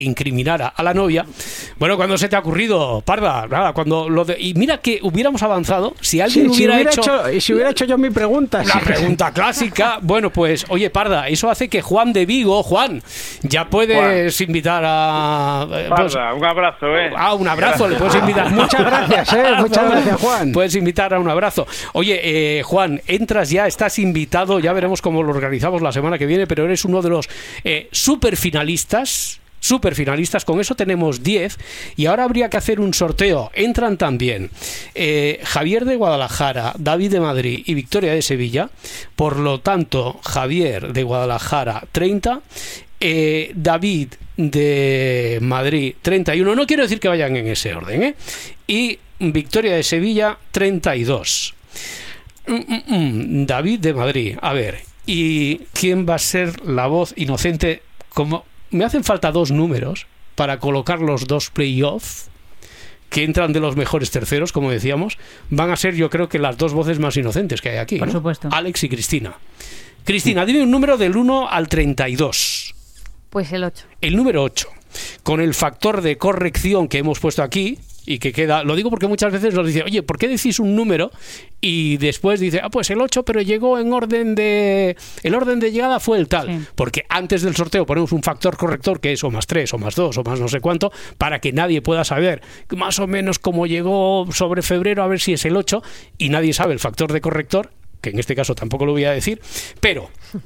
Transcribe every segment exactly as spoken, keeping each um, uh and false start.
incriminara a la novia. Bueno, ¿cuándo se te ha ocurrido, Parda? Nada, cuando lo de... Y mira que hubiéramos avanzado si alguien sí, hubiera, si hubiera hecho... hecho... Si hubiera hecho yo mi pregunta. La sí. pregunta clásica. Bueno, pues, oye, Parda, eso hace que Juan de Vigo, Juan, ya puedes Juan. invitar a... Eh, pues, Parda, un abrazo, ¿eh? Ah, un abrazo, gracias. le puedes invitar. Muchas gracias, ¿eh? Muchas gracias, Juan. Puedes invitar a un abrazo. Oye, eh, Juan, entras ya, estás invitado, ya veremos cómo lo organizamos la semana que viene, pero eres uno de los eh, superfinalistas. Super finalistas, con eso tenemos diez y ahora habría que hacer un sorteo. Entran también eh, Javier de Guadalajara, David de Madrid y Victoria de Sevilla. Por lo tanto, Javier de Guadalajara treinta, eh, David de Madrid treinta y uno. No quiero decir que vayan en ese orden, ¿eh? Y Victoria de Sevilla treinta y dos. Mm, mm, mm, David de Madrid. A ver, ¿y quién va a ser la voz inocente? Como me hacen falta dos números para colocar los dos playoffs que entran de los mejores terceros, como decíamos, van a ser, yo creo que las dos voces más inocentes que hay aquí. Por ¿no? supuesto. Alex y Cristina. Cristina, dime un número del uno al treinta y dos. Pues el ocho. El número ocho. Con el factor de corrección que hemos puesto aquí, y que queda, lo digo porque muchas veces nos dice, oye, ¿por qué decís un número? Y después dice, ah, pues el ocho, pero llegó en orden de... El orden de llegada fue el tal. Sí. Porque antes del sorteo ponemos un factor corrector que es o más tres, o más dos, o más no sé cuánto, para que nadie pueda saber más o menos cómo llegó sobre febrero, a ver si es el ocho, y nadie sabe el factor de corrector, que en este caso tampoco lo voy a decir, pero...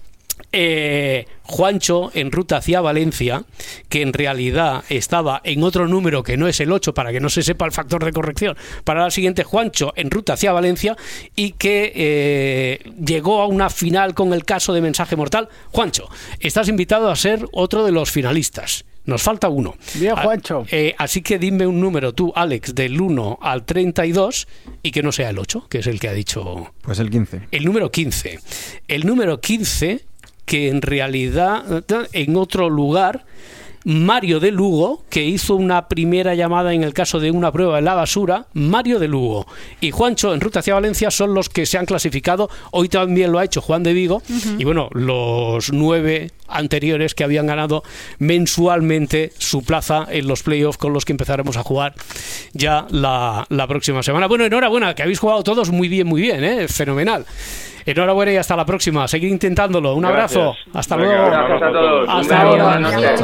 Eh, Juancho en ruta hacia Valencia, que en realidad estaba en otro número que no es el ocho, para que no se sepa el factor de corrección para la siguiente, Juancho en ruta hacia Valencia, y que eh, llegó a una final con el caso de Mensaje Mortal. Juancho, estás invitado a ser otro de los finalistas. Nos falta uno. Bien, Juancho. Eh, así que dime un número tú, Alex, del uno al treinta y dos, y que no sea el ocho, que es el que ha dicho... Pues el quince. El número quince. El número quince... que en realidad en otro lugar, Mario de Lugo, que hizo una primera llamada en el caso de una prueba en la basura, Mario de Lugo y Juancho en ruta hacia Valencia son los que se han clasificado. Hoy también lo ha hecho Juan de Vigo. Uh-huh. Y bueno, los nueve anteriores que habían ganado mensualmente su plaza en los playoffs, con los que empezaremos a jugar ya la, la próxima semana. Bueno, enhorabuena, que habéis jugado todos muy bien, muy bien, ¿eh? Fenomenal. Enhorabuena y hasta la próxima. Seguid intentándolo. Un Gracias. abrazo. Hasta Venga, luego. Gracias a todos. Hasta ahora.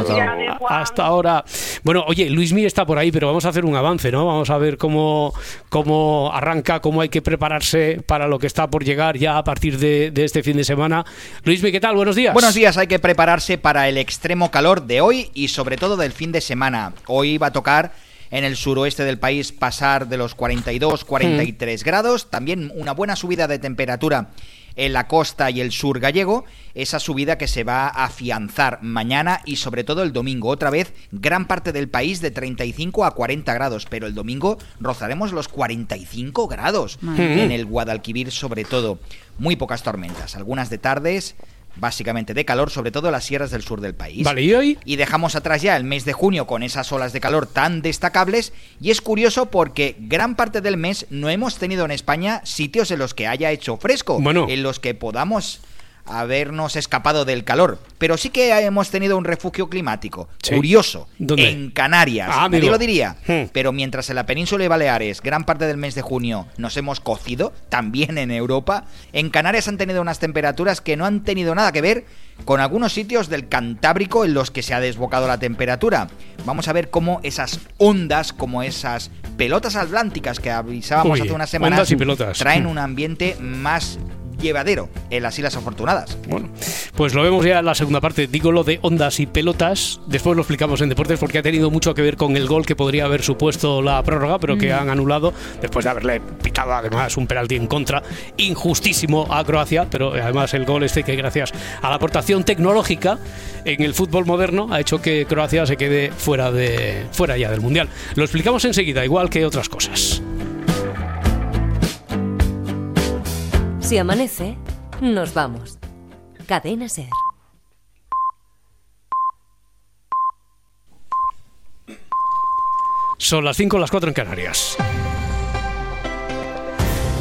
No Hasta ahora. Bueno, oye, Luismi está por ahí, pero vamos a hacer un avance, ¿no? Vamos a ver cómo, cómo arranca, cómo hay que prepararse para lo que está por llegar ya a partir de, de este fin de semana. Luismi, ¿qué tal? Buenos días. Buenos días. Hay que prepararse para el extremo calor de hoy y sobre todo del fin de semana. Hoy va a tocar en el suroeste del país pasar de los cuarenta y dos, cuarenta y tres mm. grados, también una buena subida de temperatura en la costa y el sur gallego, esa subida que se va a afianzar mañana y sobre todo el domingo. Otra vez, gran parte del país de treinta y cinco a cuarenta grados, pero el domingo rozaremos los cuarenta y cinco grados mm. en el Guadalquivir sobre todo. Muy pocas tormentas, algunas de tardes, básicamente de calor, sobre todo en las sierras del sur del país. Vale, ¿y hoy? Y dejamos atrás ya el mes de junio con esas olas de calor tan destacables, y es curioso porque gran parte del mes no hemos tenido en España sitios en los que haya hecho fresco, bueno. en los que podamos habernos escapado del calor, pero sí que hemos tenido un refugio climático sí. curioso. ¿Dónde? En Canarias. Ah, nadie amigo. lo diría, hmm. pero mientras en la península de Baleares gran parte del mes de junio nos hemos cocido, también en Europa, en Canarias han tenido unas temperaturas que no han tenido nada que ver con algunos sitios del Cantábrico en los que se ha desbocado la temperatura. Vamos a ver cómo esas ondas, como esas pelotas atlánticas que avisábamos Uy, hace unas semanas, ondas y pelotas. traen un ambiente más llevadero en las Islas Afortunadas. Bueno, pues lo vemos ya en la segunda parte. Digo lo de ondas y pelotas, después lo explicamos en deportes porque ha tenido mucho que ver con el gol que podría haber supuesto la prórroga, pero que mm. han anulado después de haberle pitado además un penalti en contra injustísimo a Croacia, pero además el gol este que gracias a la aportación tecnológica en el fútbol moderno ha hecho que Croacia se quede fuera de fuera ya del Mundial. Lo explicamos enseguida, igual que otras cosas. Si amanece, nos vamos. Cadena SER. Son las cinco, las cuatro en Canarias.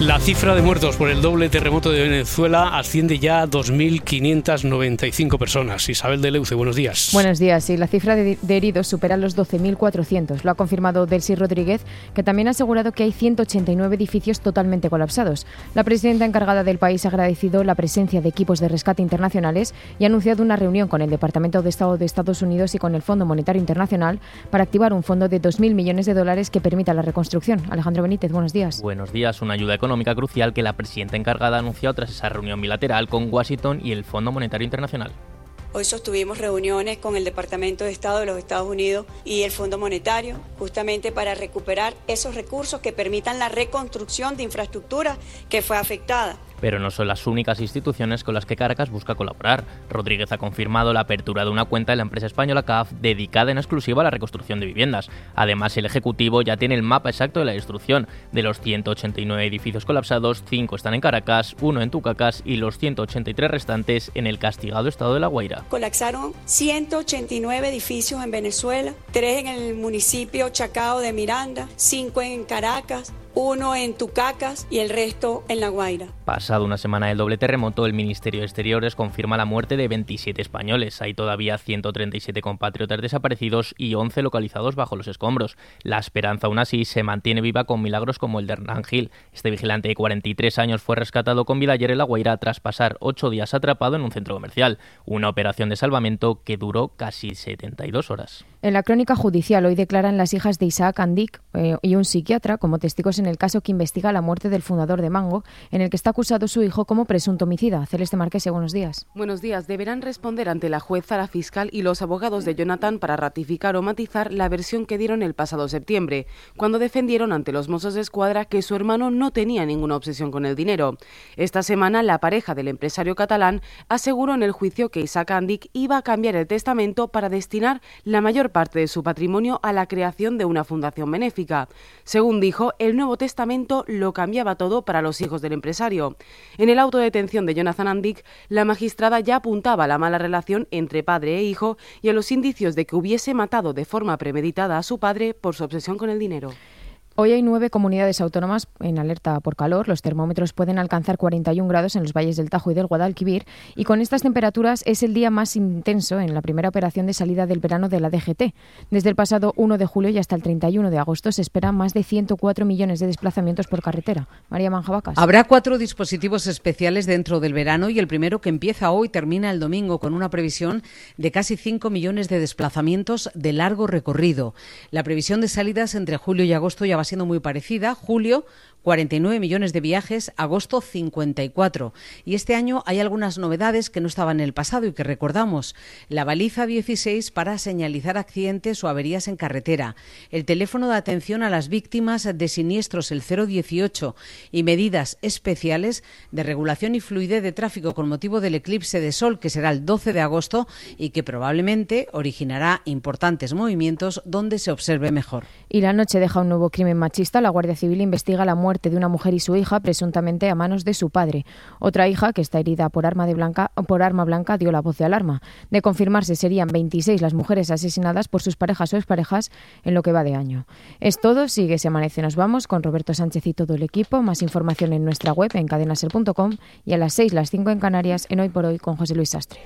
La cifra de muertos por el doble terremoto de Venezuela asciende ya a dos mil quinientas noventa y cinco personas. Isabel de Leuce, buenos días. Buenos días. Sí, la cifra de, de heridos supera los doce mil cuatrocientos. Lo ha confirmado Delcy Rodríguez, que también ha asegurado que hay ciento ochenta y nueve edificios totalmente colapsados. La presidenta encargada del país ha agradecido la presencia de equipos de rescate internacionales y ha anunciado una reunión con el Departamento de Estado de Estados Unidos y con el Fondo Monetario Internacional para activar un fondo de dos mil millones de dólares que permita la reconstrucción. Alejandro Benítez, buenos días. Buenos días. Una ayuda económica crucial que la presidenta encargada ha anunciado tras esa reunión bilateral con Washington y el Fondo Monetario Internacional. Hoy sostuvimos reuniones con el Departamento de Estado de los Estados Unidos y el Fondo Monetario, justamente para recuperar esos recursos que permitan la reconstrucción de infraestructura que fue afectada. Pero no son las únicas instituciones con las que Caracas busca colaborar. Rodríguez ha confirmado la apertura de una cuenta de la empresa española C A F dedicada en exclusiva a la reconstrucción de viviendas. Además, el Ejecutivo ya tiene el mapa exacto de la destrucción. De los ciento ochenta y nueve edificios colapsados, cinco están en Caracas, uno en Tucacas y los ciento ochenta y tres restantes en el castigado estado de La Guaira. Colapsaron ciento ochenta y nueve edificios en Venezuela, tres en el municipio Chacao de Miranda, cinco en Caracas, uno en Tucacas y el resto en La Guaira. Pasado una semana del doble terremoto, el Ministerio de Exteriores confirma la muerte de veintisiete españoles. Hay todavía ciento treinta y siete compatriotas desaparecidos y once localizados bajo los escombros. La esperanza aún así se mantiene viva con milagros como el de Hernán Gil. Este vigilante de cuarenta y tres años fue rescatado con vida ayer en La Guaira tras pasar ocho días atrapado en un centro comercial. Una operación de salvamento que duró casi setenta y dos horas. En la crónica judicial hoy declaran las hijas de Isaac Andic eh, y un psiquiatra como testigos en el caso que investiga la muerte del fundador de Mango, en el que está acusado su hijo como presunto homicida. Celeste Marquese, buenos días. Buenos días. Deberán responder ante la jueza, la fiscal y los abogados de Jonathan para ratificar o matizar la versión que dieron el pasado septiembre, cuando defendieron ante los Mossos de Escuadra que su hermano no tenía ninguna obsesión con el dinero. Esta semana, la pareja del empresario catalán aseguró en el juicio que Isaac Andic iba a cambiar el testamento para destinar la mayor parte de su patrimonio a la creación de una fundación benéfica. Según dijo, el nuevo testamento lo cambiaba todo para los hijos del empresario. En el auto de detención de Jonathan Andic, la magistrada ya apuntaba a la mala relación entre padre e hijo y a los indicios de que hubiese matado de forma premeditada a su padre por su obsesión con el dinero. Hoy hay nueve comunidades autónomas en alerta por calor. Los termómetros pueden alcanzar cuarenta y un grados en los valles del Tajo y del Guadalquivir y con estas temperaturas es el día más intenso en la primera operación de salida del verano de la D G T. Desde el pasado uno de julio y hasta el treinta y uno de agosto se esperan más de ciento cuatro millones de desplazamientos por carretera. María Manjabacas. Habrá cuatro dispositivos especiales dentro del verano y el primero, que empieza hoy, termina el domingo con una previsión de casi cinco millones de desplazamientos de largo recorrido. La previsión de salidas entre julio y agosto ya va siendo muy parecida. Julio, cuarenta y nueve millones de viajes, agosto cincuenta y cuatro. Y este año hay algunas novedades que no estaban en el pasado y que recordamos. La baliza dieciséis para señalizar accidentes o averías en carretera, el teléfono de atención a las víctimas de siniestros, el cero dieciocho, y medidas especiales de regulación y fluidez de tráfico con motivo del eclipse de sol, que será el doce de agosto y que probablemente originará importantes movimientos donde se observe mejor. Y la noche deja un nuevo crimen machista. La Guardia Civil investiga la muerte de una mujer y su hija, presuntamente a manos de su padre. Otra hija, que está herida por arma, de blanca, por arma blanca, dio la voz de alarma. De confirmarse, serían veintiséis las mujeres asesinadas por sus parejas o exparejas en lo que va de año. Es todo. Sigue Se Amanece. Nos vamos con Roberto Sánchez y todo el equipo. Más información en nuestra web, en cadena ser punto com, y a las seis, las cinco en Canarias, en Hoy por Hoy, con José Luis Sastre.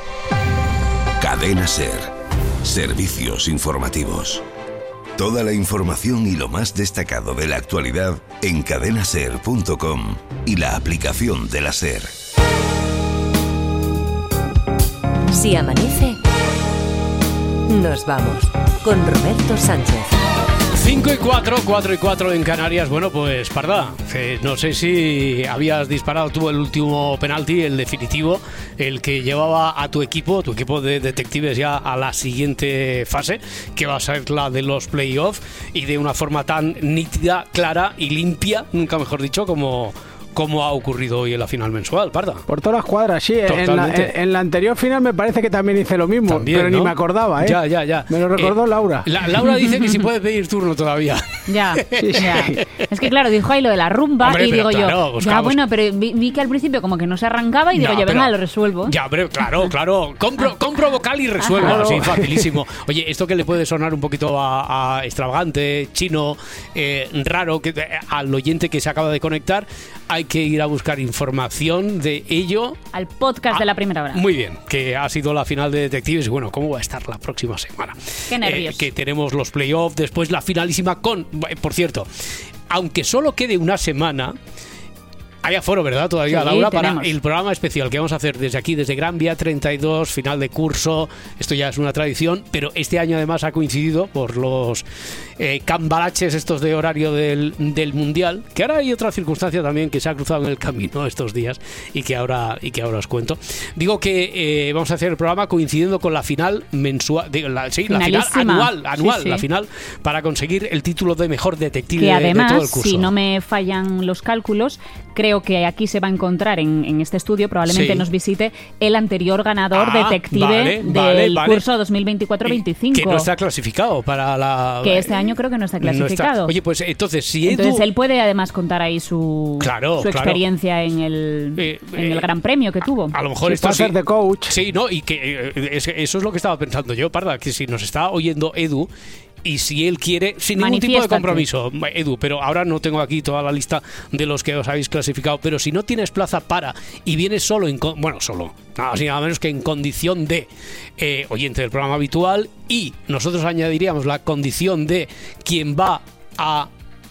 Cadena Ser. Servicios informativos. Toda la información y lo más destacado de la actualidad en cadena ser punto com y la aplicación de la SER. Si amanece, nos vamos con Roberto Sánchez. cinco y cuatro, cuatro y cuatro en Canarias. Bueno, pues Parda, eh, no sé si habías disparado tú el último penalti, el definitivo, el que llevaba a tu equipo, tu equipo de detectives ya a la siguiente fase, que va a ser la de los playoffs, y de una forma tan nítida, clara y limpia, nunca mejor dicho, como como ha ocurrido hoy en la final mensual, Parda. Por todas las cuadras, sí. En la, en, en la anterior final me parece que también hice lo mismo, también, pero ¿no? ni me acordaba, ¿eh? Ya, ya, ya. Me lo recordó eh, Laura. La, Laura dice que si puede pedir turno todavía. Ya, sí, sí. ya. Es que claro, dijo ahí lo de la rumba. Hombre, y digo claro, yo, ya bueno, pero vi, vi que al principio como que no se arrancaba y digo, no, yo venga, lo resuelvo. Ya, pero claro, claro. Compro, compro vocal y resuelvo. Claro. Sí, facilísimo. Oye, esto que le puede sonar un poquito a, a extravagante, chino, eh, raro, que al oyente que se acaba de conectar, hay que ir a buscar información de ello. Al podcast a, de la primera hora. Muy bien, que ha sido la final de Detectives. Y bueno, ¿cómo va a estar la próxima semana? Qué nervios. Eh, que tenemos los playoffs, después la finalísima con... Por cierto, aunque solo quede una semana... Hay aforo, ¿verdad? Todavía, sí, Laura, tenemos. Para el programa especial que vamos a hacer desde aquí, desde Gran Vía treinta y dos, final de curso. Esto ya es una tradición, pero este año además ha coincidido por los eh, cambalaches estos de horario del, del Mundial, que ahora hay otra circunstancia también que se ha cruzado en el camino estos días y que ahora, y que ahora os cuento. Digo que eh, vamos a hacer el programa coincidiendo con la final mensual, de, la, sí, la final anual, anual sí, sí. la final para conseguir el título de mejor detective que además, de todo el curso. Si no me fallan los cálculos, creo que aquí se va a encontrar en, en este estudio, probablemente sí. nos visite el anterior ganador ah, detective vale, del vale, vale. curso dos mil veinticuatro veinticinco. Que no está clasificado para la... Que este año creo que no está clasificado. No está. Oye, pues entonces si Edu... Entonces él puede además contar ahí su, claro, su experiencia claro. en, el, eh, en eh, el gran premio que tuvo. A lo mejor sí, esto sí. de coach. Sí, no, y que eh, es, eso es lo que estaba pensando yo, Parda, que si nos está oyendo Edu... Y si él quiere, sin ningún tipo de compromiso, Edu, pero ahora no tengo aquí toda la lista de los que os habéis clasificado, pero si no tienes plaza para y vienes solo, en, bueno, solo, nada más y nada menos que en condición de eh, oyente del programa habitual, y nosotros añadiríamos la condición de quien va a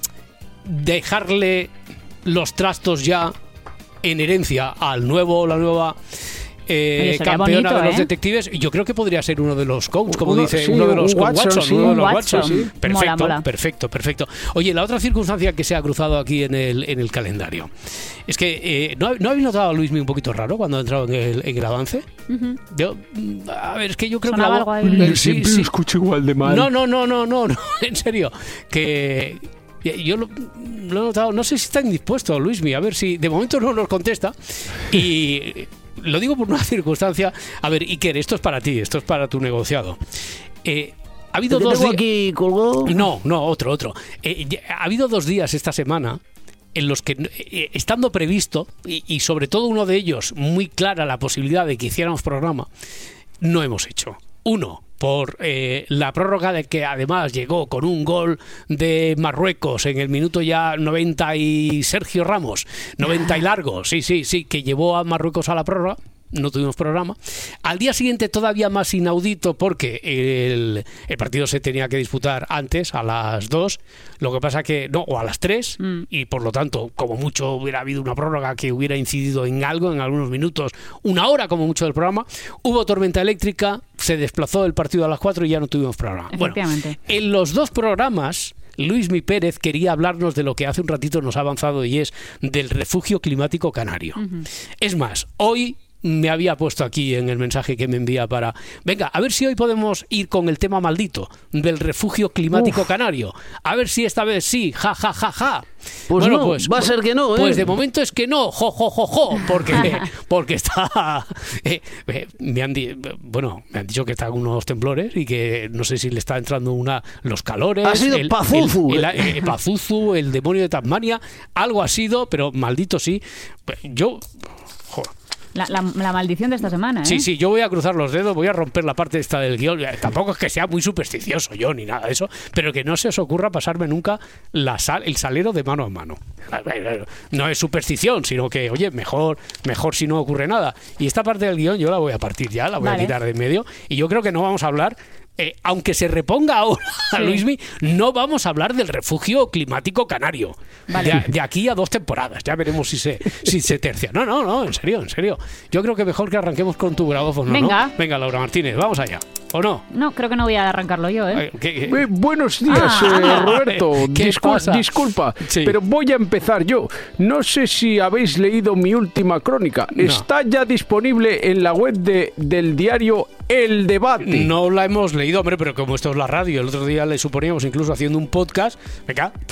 dejarle los trastos ya en herencia al nuevo, la nueva... Eh, Oye, campeona bonito, de los ¿eh? detectives, yo creo que podría ser uno de los coaches, como uno, dice sí, uno de los un Watson, Watson, sí, uno de los Watson. Watson. Sí. Perfecto, mola, mola. perfecto, perfecto. Oye, la otra circunstancia que se ha cruzado aquí en el, en el calendario es que eh, ¿no, ¿no habéis notado a Luismi un poquito raro cuando ha entrado en el, en el avance? Uh-huh. Yo, a ver, es que yo creo Sonaba que la, algo ahí. Sí, siempre sí. lo escucho igual de mal. No, no, no, no, no, no en serio, que yo lo, lo he notado, no sé si está indispuesto Luismi, a ver si de momento no nos contesta y lo digo por una circunstancia. A ver, Iker, esto es para ti, esto es para tu negociado. Eh, ha habido dos días. aquí colgado? No, no, otro, otro. Eh, ha habido dos días esta semana en los que, eh, estando previsto, y, y sobre todo uno de ellos, muy clara la posibilidad de que hiciéramos programa, no hemos hecho. Uno, por eh, la prórroga de que además llegó con un gol de Marruecos en el minuto ya noventa y Sergio Ramos, noventa y largo, sí, sí, sí, que llevó a Marruecos a la prórroga. No tuvimos programa. Al día siguiente todavía más inaudito porque el, el partido se tenía que disputar antes, a las dos, lo que pasa que, no, o a las tres, mm. y por lo tanto, como mucho hubiera habido una prórroga que hubiera incidido en algo, en algunos minutos, una hora como mucho del programa, hubo tormenta eléctrica, se desplazó el partido a las cuatro y ya no tuvimos programa. Bueno, en los dos programas Luismi Pérez quería hablarnos de lo que hace un ratito nos ha avanzado y es del refugio climático canario. Uh-huh. Es más, hoy me había puesto aquí en el mensaje que me envía para... Venga, a ver si hoy podemos ir con el tema maldito del refugio climático Uf. canario. A ver si esta vez sí, ja, ja, ja, ja. Pues bueno, no, pues, va a ser que no, ¿eh? Pues de momento es que no, jo, jo, jo, jo, porque, porque está... Eh, eh, me han di, bueno, me han dicho que está con unos temblores y que no sé si le está entrando una los calores... Ha sido el, Pazuzu. El, el, el, el Pazuzu, el demonio de Tasmania, algo ha sido, pero maldito sí. Yo... Joder. La, la, la maldición de esta semana, ¿eh? Sí, sí, yo voy a cruzar los dedos, voy a romper la parte esta del guión. Tampoco es que sea muy supersticioso yo ni nada de eso, pero que no se os ocurra pasarme nunca la sal, el salero de mano a mano. No es superstición, sino que, oye, mejor, mejor si no ocurre nada. Y esta parte del guión yo la voy a partir ya, la voy vale. a quitar de en medio. Y yo creo que no vamos a hablar... Eh, aunque se reponga ahora sí. a Luismi, no vamos a hablar del refugio climático canario. Vale. De, de aquí a dos temporadas. Ya veremos si se, si se tercia. No, no, no, en serio, en serio. Yo creo que mejor que arranquemos con tu grabófono, Venga. ¿no? Venga, Laura Martínez, vamos allá. ¿O no? No, creo que no voy a arrancarlo yo, ¿eh? ¿Qué, qué? Eh, buenos días, ah, eh, Roberto. Discul- disculpa, sí. pero voy a empezar yo. No sé si habéis leído mi última crónica. No. Está ya disponible en la web de, del diario El Debate. No la hemos leído, hombre, pero como esto es la radio, el otro día le suponíamos incluso haciendo un podcast. Venga,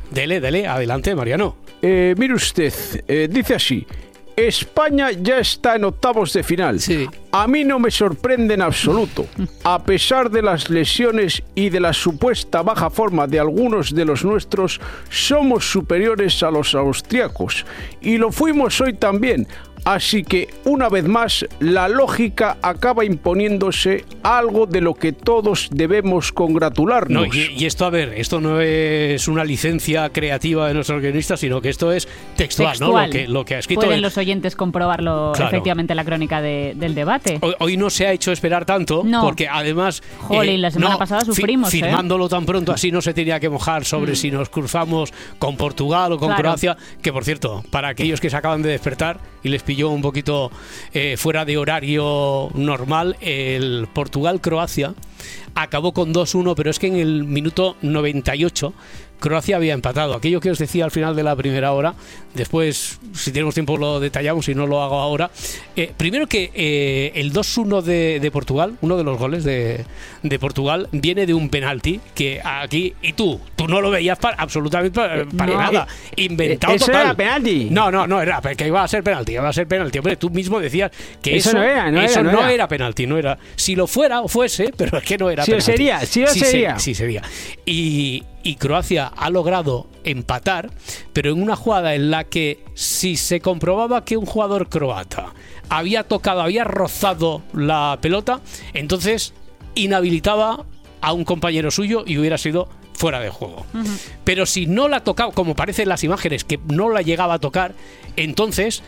Dele, dele, adelante, Mariano. Eh, mire usted, eh, dice así: España ya está en octavos de final. Sí. A mí no me sorprende en absoluto. A pesar de las lesiones y de la supuesta baja forma de algunos de los nuestros, somos superiores a los austriacos. Y lo fuimos hoy también. Así que, una vez más, la lógica acaba imponiéndose, algo de lo que todos debemos congratularnos. No, y, y esto, a ver, esto no es una licencia creativa de nuestros guionistas, sino que esto es textual, textual. ¿no? Lo que, lo que ha escrito. Pueden el... los oyentes comprobarlo, claro, efectivamente, la crónica de, del debate. Hoy, hoy no se ha hecho esperar tanto, no. porque además... Jolín, eh, la semana no, pasada sufrimos, fi, Firmándolo ¿eh? tan pronto así no se tenía que mojar sobre mm. si nos cruzamos con Portugal o con claro. Croacia, que por cierto, para aquellos que se acaban de despertar y les pilló un poquito eh, fuera de horario normal, el Portugal-Croacia acabó con dos uno, pero es que en el minuto noventa y ocho Croacia había empatado. Aquello que os decía al final de la primera hora, después, si tenemos tiempo, lo detallamos, si no lo hago ahora. Eh, primero que eh, el dos uno de, de Portugal, uno de los goles de, de Portugal, viene de un penalti que aquí, y tú, tú no lo veías para, absolutamente para, para no, nada. Inventado ¿Eso total. era penalti? No, no, no era, que iba a ser penalti, iba a ser penalti. Hombre, tú mismo decías que eso, eso no era, no eso era, no, no era. era penalti, no era. Si lo fuera o fuese, pero es que no era sí penalti. Sería, sí lo sí sería. Sí, sí sería. Y... Y Croacia ha logrado empatar, pero en una jugada en la que si se comprobaba que un jugador croata había tocado, había rozado la pelota, entonces inhabilitaba a un compañero suyo y hubiera sido fuera de juego. Uh-huh. Pero si no la tocaba, como parece en las imágenes, que no la llegaba a tocar, entonces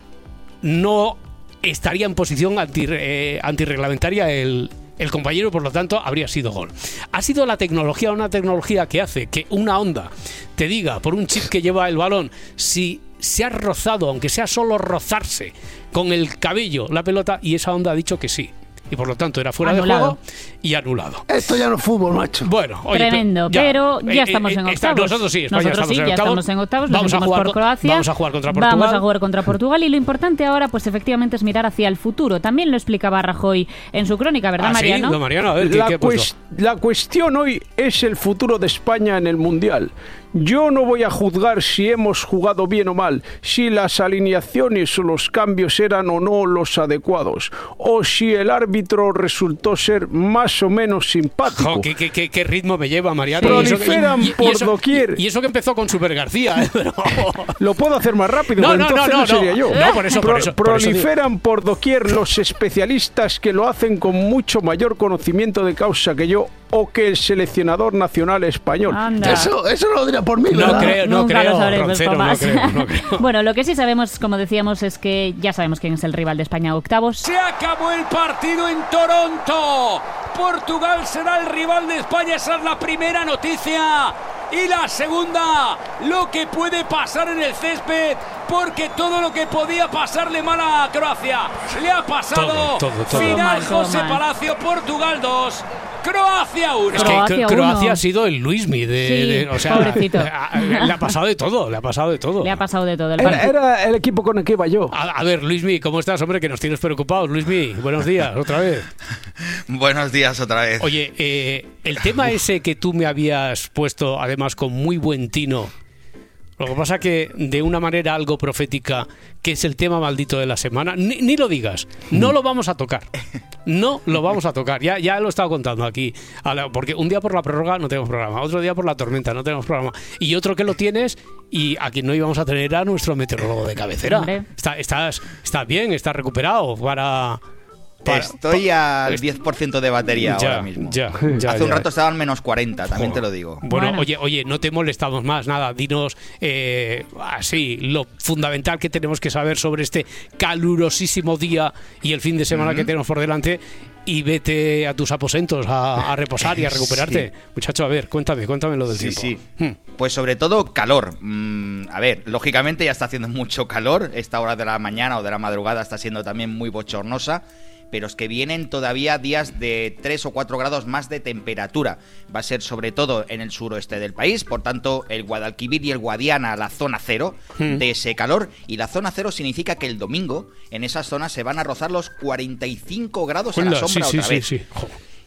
no estaría en posición anti, eh, antirreglamentaria el... el compañero, por lo tanto, habría sido gol. Ha sido la tecnología, una tecnología que hace que una onda te diga, por un chip que lleva el balón, si se ha rozado, aunque sea solo rozarse con el cabello la pelota, y esa onda ha dicho que sí. Y por lo tanto era fuera anulado. de juego y anulado. Esto ya no es fútbol, macho. Bueno, oye, tremendo, ya, pero ya eh, estamos eh, en está, octavos. Nosotros sí, España nosotros estamos, sí en ya octavos. estamos en octavos. Nos Vamos a, jugar, por Croacia. vamos a jugar contra Portugal. Vamos a jugar contra Portugal y lo importante ahora, pues efectivamente, es mirar hacia el futuro. También lo explicaba Rajoy en su crónica, ¿verdad, ¿Ah, Mariano? Sí? No, Mariano, a ver, ¿qué, la, qué cuest- la cuestión hoy es el futuro de España en el Mundial. Yo no voy a juzgar si hemos jugado bien o mal, si las alineaciones o los cambios eran o no los adecuados, o si el árbitro resultó ser más o menos simpático. Jo, ¿qué, qué, qué, ¿Qué ritmo me lleva, Mariano? Proliferan y eso, y, y, por y eso, doquier. Y, y eso que empezó con Super García, ¿eh? Pero... Lo puedo hacer más rápido, no, pero no, entonces no, no, no sería no. yo. No, por eso, por eso, Pro, por eso proliferan digo. por doquier los especialistas que lo hacen con mucho mayor conocimiento de causa que yo o que el seleccionador nacional español. Eso, eso no lo dirá por mí, No ¿verdad? creo, no Nunca creo, lo sabremos, Roncero, no creo, no creo. Bueno, lo que sí sabemos, como decíamos, es que ya sabemos quién es el rival de España a octavos. Se acabó el partido en Toronto. Portugal será el rival de España, esa es la primera noticia. Y la segunda, lo que puede pasar en el césped, porque todo lo que podía pasarle mal a Croacia le ha pasado. Todo, todo, todo. Final Todo mal, José todo mal. Palacio, Portugal dos, Croacia uno. Es que Croacia, Croacia uno. ha sido el Luismi de, Sí, de, o sea, pobrecito. le ha pasado de todo, le ha pasado de todo. Le ha pasado de todo. El Era, era el equipo con el que iba yo. A, a ver, Luismi, ¿cómo estás, hombre? Que nos tienes preocupados. Luismi, buenos días, otra vez. Buenos días otra vez. Oye, eh, el tema ese que tú me habías puesto, además con muy buen tino, lo que pasa que de una manera algo profética, que es el tema maldito de la semana, ni, ni lo digas, no lo vamos a tocar. No lo vamos a tocar, ya, ya lo he estado contando aquí, porque un día por la prórroga no tenemos programa, otro día por la tormenta no tenemos programa, y otro que lo tienes, y aquí no íbamos a tener a nuestro meteorólogo de cabecera. Está, estás, estás bien, estás recuperado para... Para, Estoy pa, al diez por ciento de batería ya, ahora mismo. Ya, ya, Hace ya. un rato estaban menos cuarenta, también Joder. te lo digo. Bueno, Bueno. oye, oye, no te molestamos más, nada, dinos eh, así lo fundamental que tenemos que saber sobre este calurosísimo día y el fin de semana uh-huh. que tenemos por delante, y vete a tus aposentos a, a reposar y a recuperarte. Sí. Muchacho, a ver, cuéntame, cuéntame lo del sí, tiempo. Sí, hmm. Pues sobre todo calor. Mm, a ver, lógicamente ya está haciendo mucho calor, esta hora de la mañana o de la madrugada está siendo también muy bochornosa, pero es que vienen todavía días de tres o cuatro grados más de temperatura. Va a ser sobre todo en el suroeste del país, por tanto el Guadalquivir y el Guadiana, la zona cero mm. de ese calor, y la zona cero significa que el domingo en esas zonas se van a rozar los cuarenta y cinco grados a la sombra sí, otra sí, vez. Sí, sí.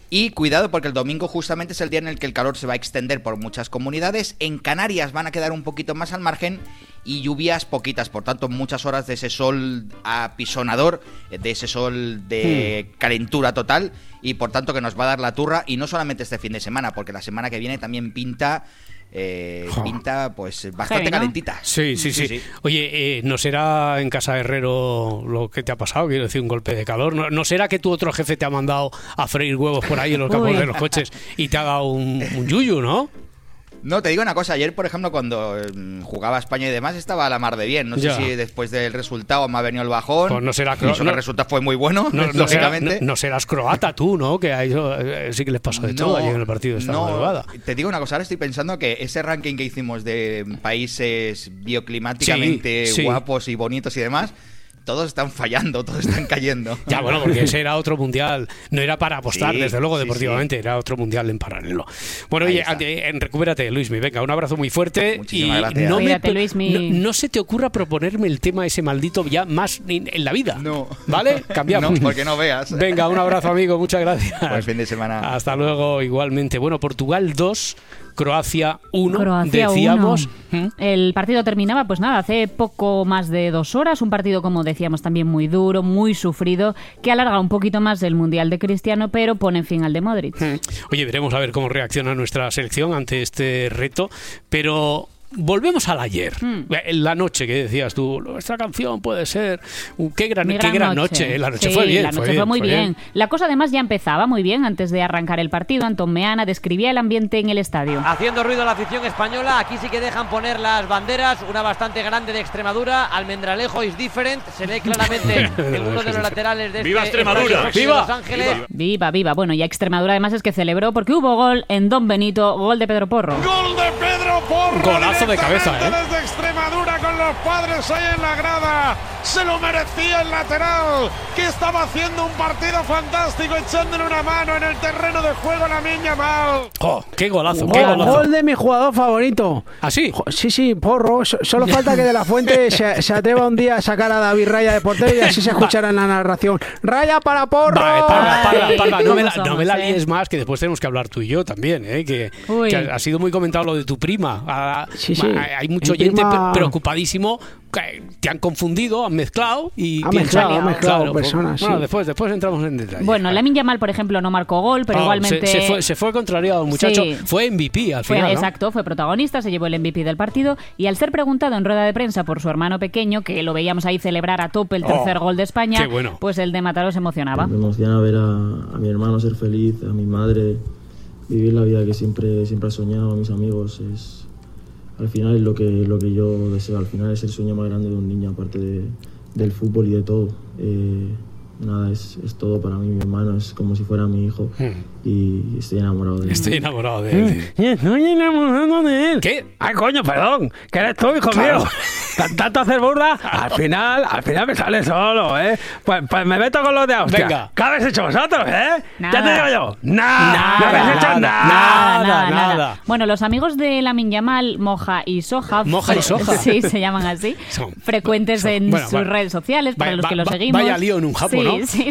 Y cuidado porque el domingo justamente es el día en el que el calor se va a extender por muchas comunidades. En Canarias van a quedar un poquito más al margen y lluvias poquitas, por tanto muchas horas de ese sol apisonador, de ese sol de hmm. calentura total, y por tanto que nos va a dar la turra, y no solamente este fin de semana, porque la semana que viene también pinta... Eh, pinta pues bastante, ¿no?, calentita. Sí, sí, sí. sí, sí. Oye, eh, ¿no será en Casa Herrero lo que te ha pasado? Quiero decir, un golpe de calor. ¿No, ¿no será que tu otro jefe te ha mandado a freír huevos por ahí en los campos de los coches y te ha dado un, un yuyu, ¿no? No, te digo una cosa, ayer por ejemplo cuando jugaba España y demás estaba a la mar de bien, no sé ya. si después del resultado me ha venido el bajón, pues no será cro- no, el resultado fue muy bueno, no, no, será, no, no serás croata tú, ¿no? Que a ellos eh, sí que les pasó de no, todo ayer en el partido de esta no, madrugada. Te digo una cosa, ahora estoy pensando que ese ranking que hicimos de países bioclimáticamente sí, sí. guapos y bonitos y demás, todos están fallando, todos están cayendo. Ya, bueno, porque ese era otro mundial. No era para apostar, sí, desde luego, deportivamente. Sí, sí. Era otro mundial en paralelo. Bueno, Ahí oye, en, recupérate, Luismi. Venga, un abrazo muy fuerte. Muchísimas y gracias. No, Cuídate, me, Luismi. no, no se te ocurra proponerme el tema ese maldito ya más en, en la vida. No. ¿Vale? Cambiamos. No, porque no veas. Venga, un abrazo, amigo. Muchas gracias. Buen fin de semana. Hasta luego, igualmente. Bueno, Portugal dos... Croacia uno, Croacia decíamos. uno. El partido terminaba, pues nada, hace poco más de dos horas. Un partido, como decíamos, también muy duro, muy sufrido, que alarga un poquito más el Mundial de Cristiano, pero pone fin al de Modric. Oye, veremos a ver cómo reacciona nuestra selección ante este reto, pero... Volvemos al ayer, mm. la noche que decías tú, esta canción puede ser, qué gran, gran, qué gran noche. noche, la noche sí, fue bien. La noche fue, fue bien, muy fue bien. bien. La cosa además ya empezaba muy bien antes de arrancar el partido. Antón Meana describía el ambiente en el estadio. Haciendo ruido la afición española, aquí sí que dejan poner las banderas, una bastante grande de Extremadura, Almendralejo is different, se ve claramente en uno de los laterales de ¡Viva este Extremadura! ¡Viva! Los Ángeles. Viva. viva, viva. Bueno, y Extremadura además es que celebró porque hubo gol en Don Benito, gol de Pedro Porro. ¡Gol de Pedro Porro! Golazo de cabeza, ¿eh? Desde Extremadura con los padres ahí en la grada, se lo merecía el lateral, que estaba haciendo un partido fantástico, echándole una mano en el terreno de juego a Lamine Yamal. ¡Oh, qué golazo! ¡Qué ¡Qué golazo! golazo! Gol de mi jugador favorito. ¿Ah, sí? Sí, sí, Porro. Solo falta que De La Fuente se, se atreva un día a sacar a David Raya de portero y así se escuchará en la narración. ¡Raya para Porro! Vale, Palma, Palma, Palma, no me la, no me la líes más, que después tenemos que hablar tú y yo también, ¿eh? Que, que ha sido muy comentado lo de tu prima. Ah, sí, sí. Hay mucho Mi oyente prima... preocupadísimo. Te han confundido, han mezclado y ha mezclado, ha mezclado claro, personas. Bueno, sí. después, después entramos en detalle. Bueno, Lamine Yamal, por ejemplo, no marcó gol, pero oh, igualmente se, se, fue, se fue contrariado el muchacho. Sí. Fue M V P al fue, final, ¿no? Exacto, fue protagonista, se llevó el M V P del partido y al ser preguntado en rueda de prensa por su hermano pequeño, que lo veíamos ahí celebrar a tope el tercer oh, gol de España, bueno. pues el de Mataró se emocionaba. Me emociona ver a, a mi hermano ser feliz, a mi madre vivir la vida que siempre, siempre ha soñado, a mis amigos. Es Al final es lo que, lo que yo deseo, al final es el sueño más grande de un niño, aparte de, del fútbol y de todo. Eh, nada, es, es todo para mí, mi hermano es como si fuera mi hijo hmm. y estoy enamorado de él. Estoy enamorado de él. Sí. Estoy enamorado de él. ¿Qué? Ay, coño, perdón, que eres tú, hijo claro. mío. Tanto hacer burla, al final, al final me sale solo, ¿eh? Pues, pues me meto con los de Austria. Venga. ¿Qué habéis hecho vosotros, eh? Nada. Ya te digo yo, nada, nada no habéis hecho nada nada. Nada, nada, nada. nada. Bueno, los amigos de Lamine Yamal, Moja y Soja, Moja y Soja, sí, se llaman así, son, frecuentes son, en bueno, sus vale. redes sociales, para vaya, los que los seguimos. Vaya lío en un japo, sí, ¿no? Sí, sí,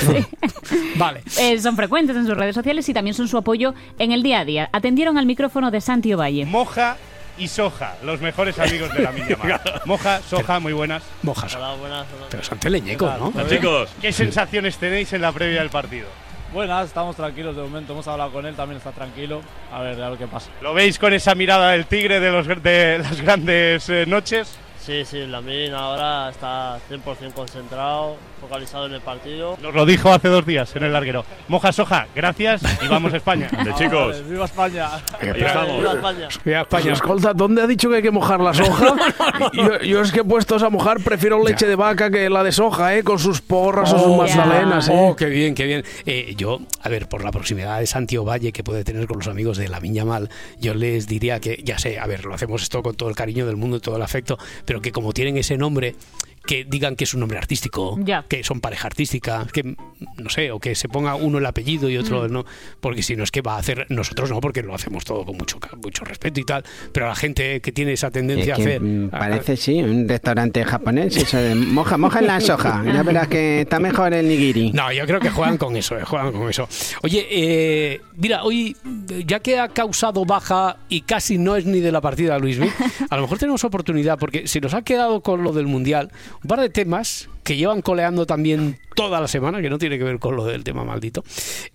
sí. Vale. Eh, son frecuentes en sus redes sociales y también son su apoyo en el día a día. Atendieron al micrófono de Santi Ovalle. Moja y Soja, los mejores amigos de Lamine Yamal. Moja, Soja, muy buenas. Moja, Hola, buenas. Hola. Pero son teleñecos, ¿no? Hola, chicos, ¿qué sensaciones tenéis en la previa del partido? Buenas, estamos tranquilos de momento, hemos hablado con él, también está tranquilo. A ver, a ver qué pasa. ¿Lo veis con esa mirada del tigre de, los, de las grandes eh, noches? Sí, sí, Lamine ahora está cien por ciento concentrado, focalizado en el partido. Nos lo dijo hace dos días en el larguero. Moja, Soja, gracias y vamos a España. De chicos. Vale, ¡viva España! Viva, ¡Viva España! ¡Viva España! Escolta, ¿dónde ha dicho que hay que mojar la soja? no, no, no, yo, yo es que puestos a mojar prefiero leche ya. de vaca que la de soja, ¿eh? Con sus porras oh, o sus magdalenas, ¿eh? Oh, qué bien, qué bien. Eh, yo, a ver, por la proximidad de Santi Ovalle que puede tener con los amigos de Lamine Yamal, yo les diría que, ya sé, a ver, lo hacemos esto con todo el cariño del mundo y todo el afecto, pero que como tienen ese nombre que digan que es un nombre artístico, ya. que son pareja artística, que no sé, o que se ponga uno el apellido y otro mm. no, porque si no es que va a hacer, nosotros no, porque lo hacemos todo con mucho mucho respeto y tal, pero la gente que tiene esa tendencia es que a hacer... Parece, a, sí, un restaurante japonés, eso de moja, moja en la soja, ya verás que está mejor el nigiri. No, yo creo que juegan con eso, eh, juegan con eso. Oye, eh, mira, hoy, ya que ha causado baja y casi no es ni de la partida Luismi, a lo mejor tenemos oportunidad, porque se nos ha quedado con lo del Mundial un par de temas que llevan coleando también toda la semana, que no tiene que ver con lo del tema maldito,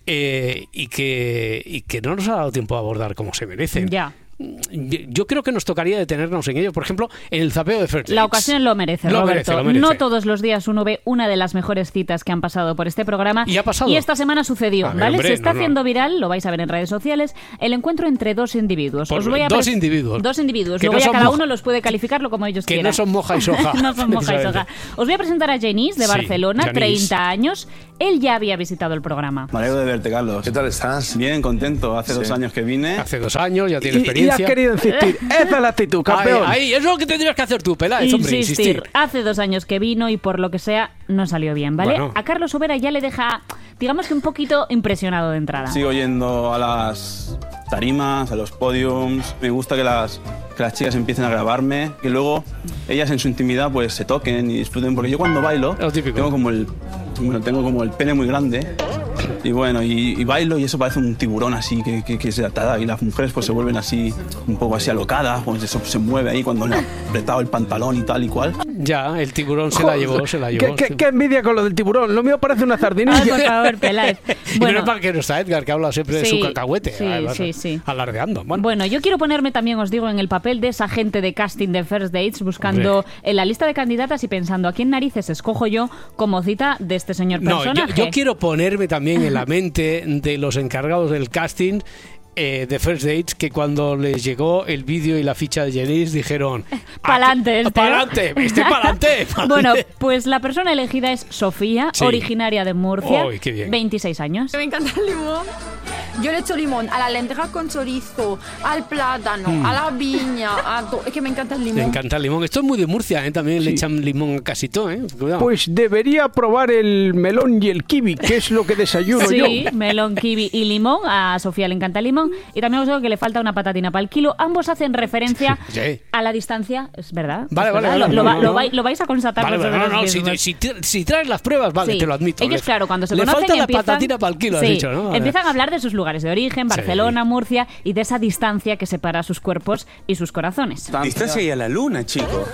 eh, y, que, y que no nos ha dado tiempo a abordar como se merecen. Ya. Yo creo que nos tocaría detenernos en ello, por ejemplo, en el zapeo de First Dates. La ocasión lo merece, lo Roberto. Merece, lo merece. No todos los días uno ve una de las mejores citas que han pasado por este programa. Y ha pasado. Y esta semana sucedió, ver, ¿vale? Hombre, Se está no, no. haciendo viral, lo vais a ver en redes sociales, el encuentro entre dos individuos. Por, Os voy a dos pres- individuos. Dos individuos. Que Luego no ya cada moja, uno los puede calificarlo como ellos que quieran. no son moja y soja. No son moja y soja. Os voy a presentar a Genís de Sí, Barcelona, Genís. treinta años. Él ya había visitado el programa. Me alegro de verte, Carlos. ¿Qué tal estás? Bien, contento. Hace Sí. dos años que vine. Hace dos años, ya tiene Y, y experiencia. has querido insistir. Esa es la actitud, campeón. Ahí, ahí, es lo que tendrías que hacer tú, Peláez, hombre, Insistir. insistir. Hace dos años que vino y por lo que sea no salió bien, ¿vale? Bueno. A Carlos Sobera ya le deja, digamos que un poquito impresionado de entrada. Sigo yendo a las tarimas, a los podiums. Me gusta que las, que las chicas empiecen a grabarme, que luego ellas en su intimidad pues se toquen y disfruten, porque yo cuando bailo tengo como el, bueno, tengo como el pene muy grande. Y bueno, y, y bailo y eso parece un tiburón así que, que, que se atada, y las mujeres pues se vuelven así, un poco así alocadas, pues eso se mueve ahí cuando le ha apretado el pantalón y tal y cual. Ya, el tiburón se la llevó, se la llevó. ¿Qué, qué, qué envidia con lo del tiburón? Lo mío parece una sardinilla. Ay, por favor, Peláez. Y Bueno. no es para que no está Edgar, que habla siempre de Sí, su cacahuete. sí, además, sí, sí. Alardeando. Bueno, Bueno, yo quiero ponerme también, os digo, en el papel de esa gente de casting de First Dates, buscando Hombre. en la lista de candidatas y pensando a quién narices escojo yo como cita de este señor no, yo, personaje. yo quiero ponerme también en la mente de los encargados del casting eh, de First Dates, que cuando les llegó el vídeo y la ficha de Genís dijeron Pa'lante este. Pa'lante, este pa'lante. Bueno, pues la persona elegida es Sofía, Sí. originaria de Murcia, Uy, qué bien. veintiséis años. Me encanta el limón. Yo le echo limón a las lentejas con chorizo, al plátano, Mm. a la viña, a todo. Es que me encanta el limón. Me encanta el limón. Esto es muy de Murcia, ¿eh? También le echan limón a casi todo, ¿eh? Cuidado. Pues debería probar el melón y el kiwi, que es lo que desayuno yo. Sí, melón, kiwi y limón. A Sofía le encanta el limón. Y también os digo que le falta una patatina para el kilo. Ambos hacen referencia Sí. a la distancia, es verdad. Vale, es vale, verdad. vale, Lo, no, lo va- no, lo no. vais, lo vais a constatar Vale, vale, no, vosotros no, si, mismos. si, si traes las pruebas, vale, Sí. te lo admito. Ellos, Le- claro, cuando se le conocen falta la empiezan, patatina para el kilo, has sí, dicho, ¿no? Vale. empiezan a hablar de sus lugares de origen, Sí. Barcelona, Murcia, y de esa distancia que separa sus cuerpos y sus corazones. Distancia y a la luna, chicos.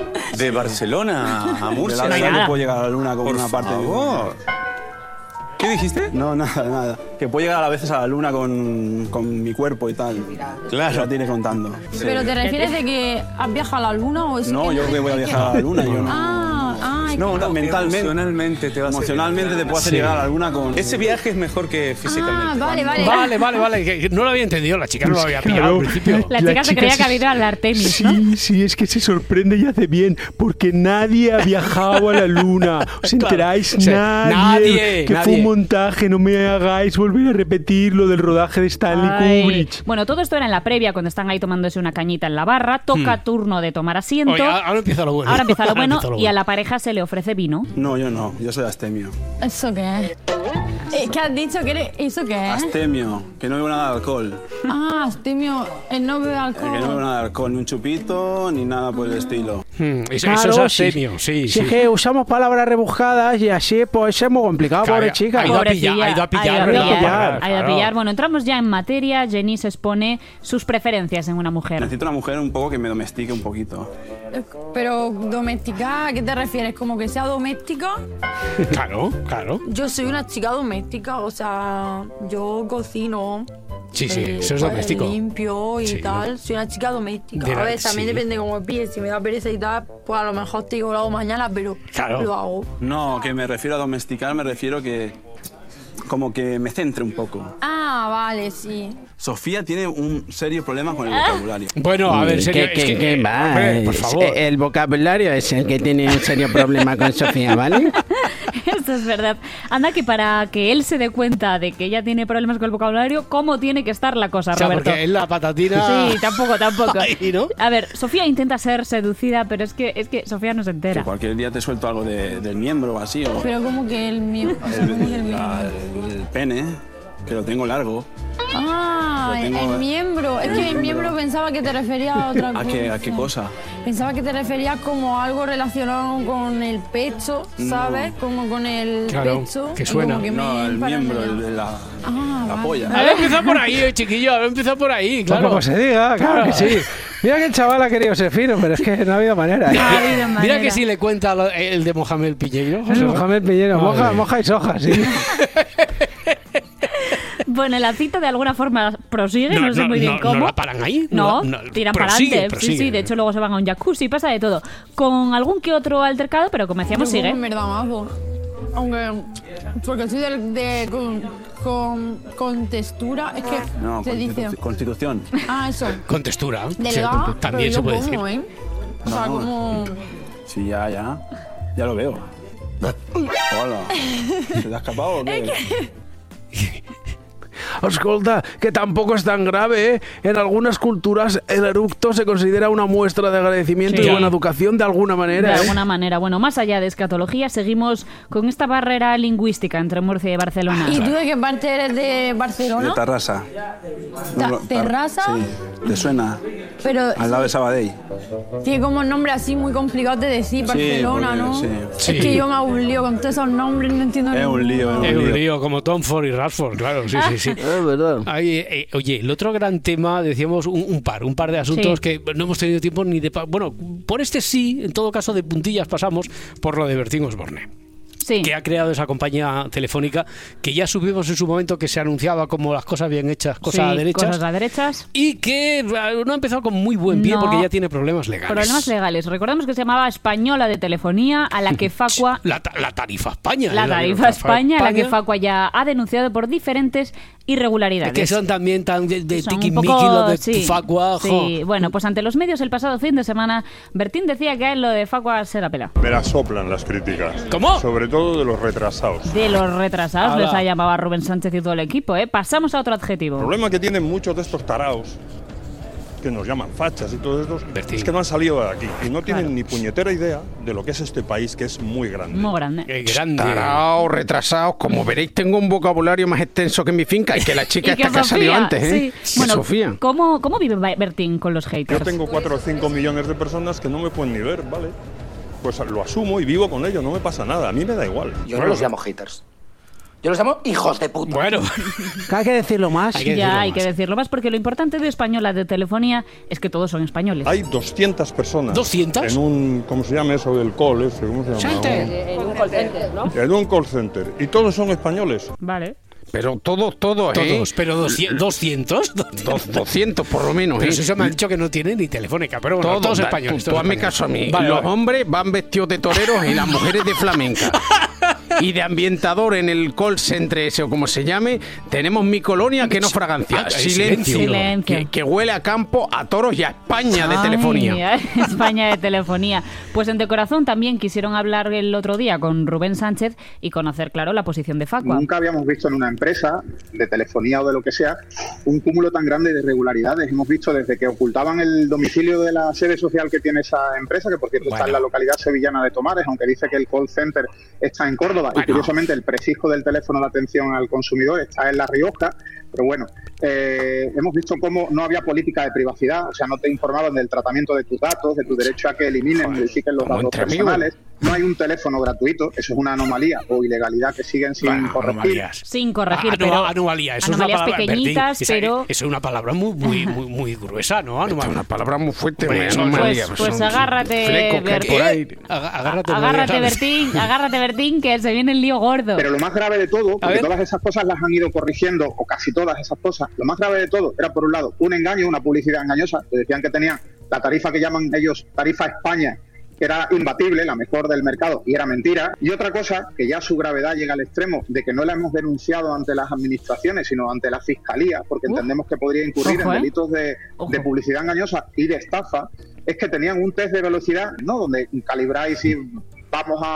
De Barcelona a Murcia. De la hay verdad nada. que puedo llegar a la luna con Por una parte favor. ¿Qué dijiste? No, nada, nada. Que puedo llegar a veces a la luna con, con mi cuerpo y tal. Claro. Ya te iré contando. Sí. ¿Pero te refieres de que has viajado a la luna o es No, que yo que voy a viajar a la luna. Yo no. Ah, ah, es No, que- no, mentalmente. Emocionalmente te vas a Emocionalmente te puedo hacer Sí. llegar a la luna con... Ese viaje es mejor que físicamente. Ah, vale, vale. Vale, vale, vale. que no lo había entendido, la chica no lo había pillado Claro. al principio. La chica se creía que había ido al Artemis, ¿no? Sí, sí, es que se sorprende y hace bien, porque nadie ha viajado a la luna. ¿Os enteráis? Sí. Nadie. Nadie, Que nadie. fue un montaje, no me hagáis volver a repetir lo del rodaje de Stanley Ay. Kubrick. Bueno, todo esto era en la previa, cuando están ahí tomándose una cañita en la barra. Toca Hmm. turno de tomar asiento. Oye, ahora empieza lo bueno. Ahora empieza lo Ahora bueno empieza lo y a bueno. la pareja se le ofrece vino. No, yo no. Yo soy astemio. ¿Eso qué es? Eh, ¿Qué has dicho? ¿Que eres... ¿Eso qué es? Astemio. Que no bebo nada de alcohol. Ah, Astemio, el no bebe Que no alcohol. bebo nada de alcohol. Ni un chupito, ni nada por el estilo. Hmm, eso, Claro, eso es sí. asemio, sí, Si sí. es que usamos palabras rebuscadas y así, pues es muy complicado, Claro, pobre chica. ha ido a pillar, ha ido a pillar, ha ido a ¿verdad? pillar, Claro. ha ido a pillar. Bueno, entramos ya en materia. Jenny se expone sus preferencias en una mujer. Necesito una mujer un poco que me domestique un poquito. Pero doméstica, ¿a qué te refieres? ¿Como que sea doméstica? Claro, claro. Yo soy una chica doméstica, o sea, yo cocino. Sí, sí, eh, eso es pues, doméstico. limpio y Sí, tal. ¿no? Soy una chica doméstica. De a la- ver, también sí. depende cómo me pilles. Si me da pereza y tal, pues a lo mejor te digo lo hago mañana, pero Claro. lo hago. No, que me refiero a domesticar, me refiero que... Como que me centre un poco. Ah, vale, sí. Sofía tiene un serio problema con el vocabulario. Bueno, a ver, en serio, ¿Qué, es qué- que- qué va? hombre, por Es- favor. El vocabulario es el que tiene un serio problema con Sofía, ¿vale? Esto es verdad. Anda que para que él se dé cuenta de que ella tiene problemas con el vocabulario, ¿cómo tiene que estar la cosa, o sea, Roberto? Porque es la patatina... Sí, tampoco, tampoco. Ahí, ¿no? A ver, Sofía intenta ser seducida, pero es que, es que Sofía no se entera. Que cualquier día te suelto algo de, del miembro o así. O Pero como que el miembro... O sea, el, ¿cómo que el el, miembro? el, el pene, que lo tengo largo. Ah, Lo tengo- el miembro. Es que el miembro pensaba que te refería a otra cosa. ¿A qué, ¿A qué cosa? Pensaba que te referías como a algo relacionado con el pecho, ¿sabes? Como con el Claro, pecho. que y suena. como que No, me el para miembro, allá. el de la, Ah, la vale. polla. A ver, empieza por ahí, eh, chiquillo, a ver, empieza por ahí, claro. Como se diga, claro que sí. Mira que el chaval ha querido ser fino, pero es que no ha habido manera. No ha habido Mira manera. que si le cuenta lo- el de Mohamed Piñeiro. Es Mohamed Piñero, moja, Madre. moja y soja, sí. Bueno, la cita de alguna forma prosigue, no, sé muy bien no, cómo. ¿No la paran ahí? No, no, tiran prosigue, para adelante. prosigue. Sí, sí, de hecho luego se van a un jacuzzi, pasa de todo. Con algún que otro altercado, pero como decíamos, Yo como sigue. en verdad mazo. Aunque, porque soy de, de- con, con, con textura, es que No, se dice... constitu- constitución. Ah, eso. Con textura. Delgado, Sí, también pero se yo puede como, decir. ¿eh? O sea, No, no. como... Sí, ya, ya. Ya lo veo. Hola. ¿Se te ha escapado o qué? Escolta, que tampoco es tan grave, ¿eh? En algunas culturas el eructo se considera una muestra de agradecimiento Sí. y buena educación de alguna manera. De ¿eh? alguna manera. Bueno, más allá de escatología, seguimos con esta barrera lingüística entre Murcia y Barcelona. ¿Y tú de qué parte eres de Barcelona? De Tarrasa. Ta- No, lo- ¿Terrassa? Sí, te suena. Pero Al lado de Sabadell. tiene como un nombre así muy complicado de decir, Barcelona, porque- ¿no? sí. Sí. Es que yo me hago un lío con todos esos nombres, no entiendo Es un lío, Es es un un lío. lío como Tom Ford y Rashford, claro, sí, sí, sí. Es verdad. Ay, eh, oye, el otro gran tema, decíamos un, un par, un par de asuntos Sí. que no hemos tenido tiempo ni de... pa- Bueno, por este sí, en todo caso de puntillas pasamos por lo de Bertín Osborne. Sí. Que ha creado esa compañía telefónica que ya subimos en su momento, que se anunciaba como las cosas bien hechas, cosas Sí, a derechas, cosas a derechas. y que eh, no ha empezado con muy buen pie No. porque ya tiene problemas legales. Problemas legales. Recordemos que se llamaba Española de Telefonía, a la que Facua... La, ta- la tarifa España. La ¿eh? tarifa España, a la que Facua ya ha denunciado por diferentes irregularidades. Que son también tan de, de Son un tiquismiquis poco- lo de sí, Facua. jo. sí. Bueno, pues ante los medios el pasado fin de semana, Bertín decía que a él lo de Facua se la pela. Me la soplan las críticas. ¿Cómo? Sobre todo de los retrasados. De los retrasados Ala. les ha llamado a Rubén Sánchez y todo el equipo, ¿eh? Pasamos a otro adjetivo. El problema que tienen muchos de estos taraos, que nos llaman fachas y todos estos, Bertín. es que no han salido de aquí y no tienen Claro. ni puñetera idea de lo que es este país, que es muy grande. Muy grande. Qué grande. Taraos, retrasados, como veréis tengo un vocabulario más extenso que mi finca y que la chica Y que esta que ha salido Sofía, antes, ¿eh? sí. Que Bueno, Sofía. ¿cómo, ¿cómo vive Bertín con los Yo haters? tengo cuatro o cinco millones de personas que no me pueden ni ver, ¿vale? Pues lo asumo y vivo con ello, no me pasa nada, a mí me da igual. Yo no los llamo haters. Yo los llamo hijos de puta. Bueno, Hay que decirlo más. Hay que decirlo Ya hay más. que decirlo más porque lo importante de Española de Telefonía es que todos son españoles. Hay doscientas personas. ¿doscientas? En un, ¿cómo se llama eso del call ese? ¿Cómo se llama? Salte. En un call center, ¿no? En un call center. Y todos son españoles. Vale. Pero todos, todos, ¿eh? todos, pero doscientos. ¿doscientos? Dos- doscientos por lo menos, Pero ¿eh? si eso me han dicho que no tiene ni telefónica, pero bueno, Todos, todos da- españoles. Tú, todos tú hazme españoles. caso a mí. Vale, Los vale. hombres van vestidos de toreros y las mujeres de flamenca. Y de ambientador en el call center ese o como se llame, tenemos mi colonia que no fragancia. Ah, silencio. silencio. Que, que huele a campo, a toros y a España de Ay, telefonía. ay, España de telefonía. Pues en De Corazón también quisieron hablar el otro día con Rubén Sánchez y conocer, claro, la posición de Facua. Nunca habíamos visto en una empresa de telefonía o de lo que sea un cúmulo tan grande de irregularidades. Hemos visto desde que ocultaban el domicilio de la sede social que tiene esa empresa, que por cierto Bueno. está en la localidad sevillana de Tomares, aunque dice que el call center está en Córdoba. Bueno. Y curiosamente el prefijo del teléfono de atención al consumidor está en La Rioja. Pero bueno, eh, hemos visto cómo no había política de privacidad, o sea, no te informaban del tratamiento de tus datos, de tu derecho a que eliminen, Joder, modifiquen los como datos entre amigos. personales. No hay un teléfono gratuito, eso es una anomalía o ilegalidad que siguen sin Bueno, corregir. anomalías. Sin corregir, Ah, pero no, anomalía, eso anomalías es una palabra, pequeñitas, Bertín, esa- pero eso es una palabra muy, muy, muy, muy gruesa, ¿no? Esta es Anomalía. una palabra muy fuerte, Hombre, güey, eso- anomalía, pues, pues son agárrate, flecos que hay Bertín. por ahí. Aga- Agárrate, agárrate María, Bertín, agárrate Bertín, que se viene el lío gordo. Pero lo más grave de todo, A porque ver. todas esas cosas las han ido corrigiendo, o casi todas esas cosas, lo más grave de todo era, por un lado, un engaño, una publicidad engañosa, que decían que tenían la tarifa que llaman ellos tarifa España, que era imbatible, la mejor del mercado, y era mentira. Y otra cosa, que ya su gravedad llega al extremo de que no la hemos denunciado ante las administraciones, sino ante la Fiscalía, porque Uh. entendemos que podría incurrir Ojo, en ¿eh? delitos de, Ojo. de publicidad engañosa y de estafa, es que tenían un test de velocidad, ¿no? Donde calibráis y vamos a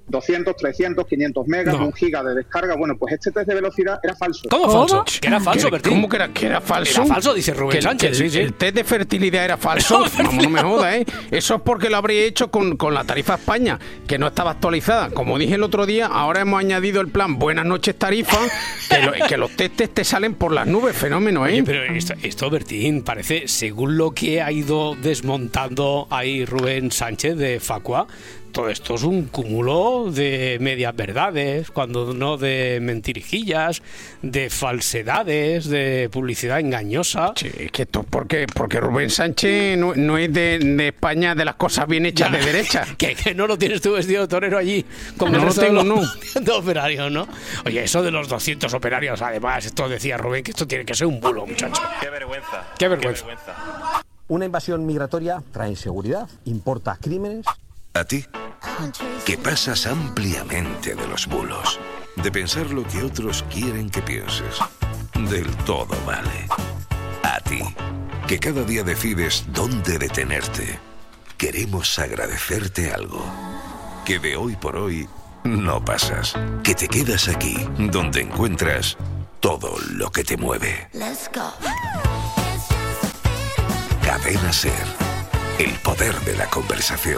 doscientos, trescientos, quinientos megas, No. un giga de descarga. Bueno, pues este test de velocidad era falso. ¿Cómo falso? Que era falso, ¿Qué- Bertín. ¿Cómo que era, que era falso? Era falso, dice Rubén Que el- Sánchez, que sí, el, sí. el test de fertilidad era falso. Vamos, no me jodas, ¿eh? Eso es porque lo habría hecho con, con la tarifa España, que no estaba actualizada. Como dije el otro día, ahora hemos añadido el plan Buenas noches tarifa, que, lo- que los testes te salen por las nubes, fenómeno, ¿eh? Oye, pero esto, esto, Bertín, parece, según lo que ha ido desmontando ahí Rubén Sánchez de Facua, todo esto es un cúmulo de medias verdades, cuando no de mentirijillas, de falsedades, de publicidad engañosa. Sí, es que esto porque, porque Rubén Sánchez no, no es de, de España de las cosas bien hechas Ya. de derecha. Que, que no lo tienes tú vestido de torero allí, como No el lo resto de tengo, los de operarios, ¿no? Oye, eso de los doscientos operarios, además, esto decía Rubén, que esto tiene que ser un bulo, muchacho. Qué vergüenza. Qué vergüenza. Una invasión migratoria trae inseguridad, importa crímenes. ¿A ti? Que pasas ampliamente de los bulos, de pensar lo que otros quieren que pienses. Del todo vale. A ti, que cada día decides dónde detenerte. Queremos agradecerte algo. Que de hoy por hoy no pasas. Que te quedas aquí, donde encuentras todo lo que te mueve. Cadena Ser. El poder de la conversación.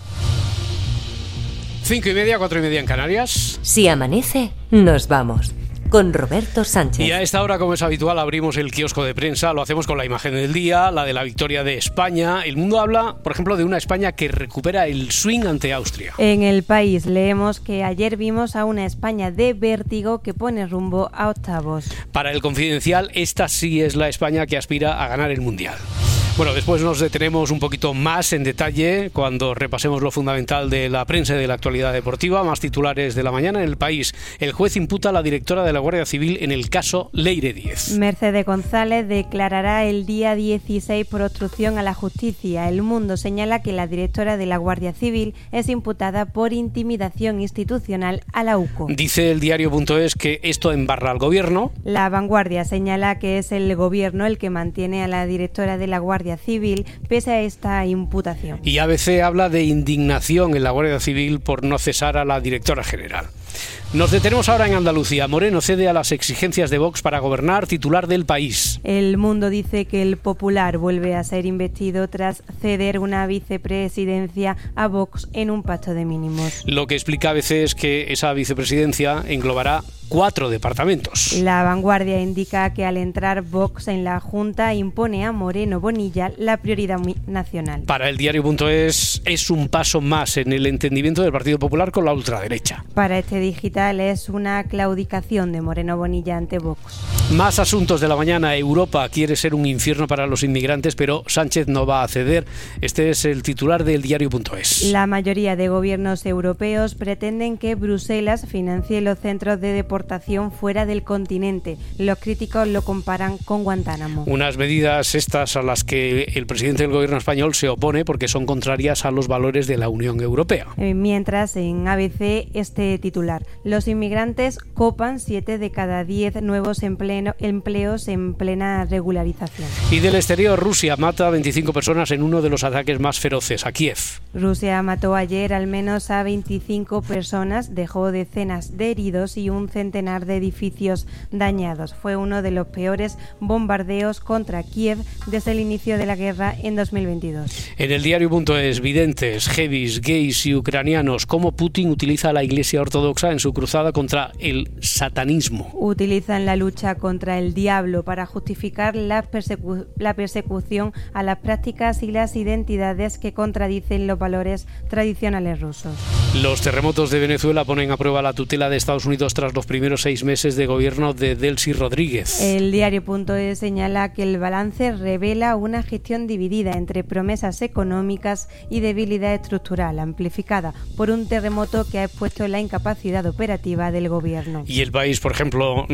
Cinco y media, cuatro y media en Canarias. Si amanece, nos vamos. Con Roberto Sánchez. Y a esta hora, como es habitual, abrimos el kiosco de prensa. Lo hacemos con la imagen del día, la de la victoria de España. El Mundo habla, por ejemplo, de una España que recupera el swing ante Austria. En El País leemos que ayer vimos a una España de vértigo que pone rumbo a octavos. Para El Confidencial, esta sí es la España que aspira a ganar el Mundial. Bueno, después nos detenemos un poquito más en detalle cuando repasemos lo fundamental de la prensa y de la actualidad deportiva. Más titulares de la mañana en El País. El juez imputa a la directora de la Guardia Civil en el caso Leire Díez. Mercedes González declarará el día dieciséis por obstrucción a la justicia. El Mundo señala que la directora de la Guardia Civil es imputada por intimidación institucional a la U C O. Dice el diario.es que esto embarra al gobierno. La Vanguardia señala que es el gobierno el que mantiene a la directora de la Guardia Civil pese a esta imputación. Y A B C habla de indignación en la Guardia Civil por no cesar a la directora general. Nos detenemos ahora en Andalucía. Moreno cede a las exigencias de Vox para gobernar, titular del País. El Mundo dice que el Popular vuelve a ser investido tras ceder una vicepresidencia a Vox en un pacto de mínimos. Lo que explica A B C es que esa vicepresidencia englobará cuatro departamentos. La Vanguardia indica que al entrar Vox en la Junta impone a Moreno Bonilla la prioridad nacional. Para el diario.es es un paso más en el entendimiento del Partido Popular con la ultraderecha. Para este digital es una claudicación de Moreno Bonilla ante Vox. Más asuntos de la mañana. Europa quiere ser un infierno para los inmigrantes, pero Sánchez no va a ceder. Este es el titular del diario.es. La mayoría de gobiernos europeos pretenden que Bruselas financie los centros de deportación fuera del continente. Los críticos lo comparan con Guantánamo. Unas medidas estas a las que el presidente del gobierno español se opone porque son contrarias a los valores de la Unión Europea. Eh, mientras en A B C este titular: los inmigrantes copan siete de cada diez nuevos empleo, empleos en plena regularización. Y del exterior, Rusia mata a veinticinco personas en uno de los ataques más feroces a Kiev. Rusia mató ayer al menos a veinticinco personas, dejó decenas de heridos y un centenar de edificios dañados. Fue uno de los peores bombardeos contra Kiev desde el inicio de la guerra en dos mil veintidós. En el diario.es, videntes, heavies, gays y ucranianos, cómo Putin utiliza a la Iglesia Ortodoxa en su cruzada contra el satanismo. Utilizan la lucha contra el diablo para justificar la, persecu- la persecución a las prácticas y las identidades que contradicen los valores tradicionales rusos. Los terremotos de Venezuela ponen a prueba la tutela de Estados Unidos tras los primeros seis meses de gobierno de Delcy Rodríguez. El diario.es señala que el balance revela una gestión dividida entre promesas económicas y debilidad estructural, amplificada por un terremoto que ha expuesto la incapacidad operativa del gobierno. Y El País, por ejemplo,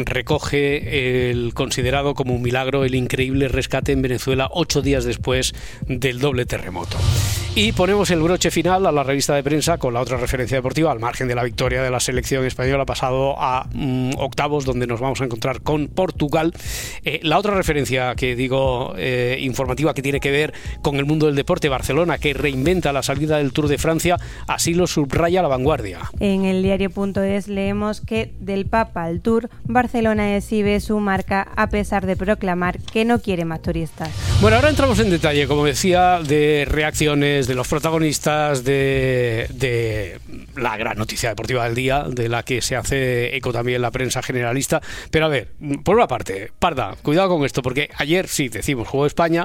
recoge el considerado como un milagro el increíble rescate en Venezuela ocho días después del doble terremoto. Y ponemos el broche final a la revista de prensa con la otra referencia deportiva, al margen de la victoria de la selección española pasado a mm, octavos, donde nos vamos a encontrar con Portugal. Eh, la otra referencia que digo eh, informativa, que tiene que ver con el mundo del deporte, Barcelona, que reinventa la salida del Tour de Francia, así lo subraya La Vanguardia. En el diario.es leemos que del Papa al Tour, Barcelona exhibe su marca a pesar de proclamar que no quiere más turistas. Bueno, ahora entramos en detalle, como decía, de reacciones de los protagonistas de, de la gran noticia deportiva del día, de la que se hace eco también la prensa generalista. Pero a ver, por una parte, Parda, cuidado con esto, porque ayer sí, decimos, jugó España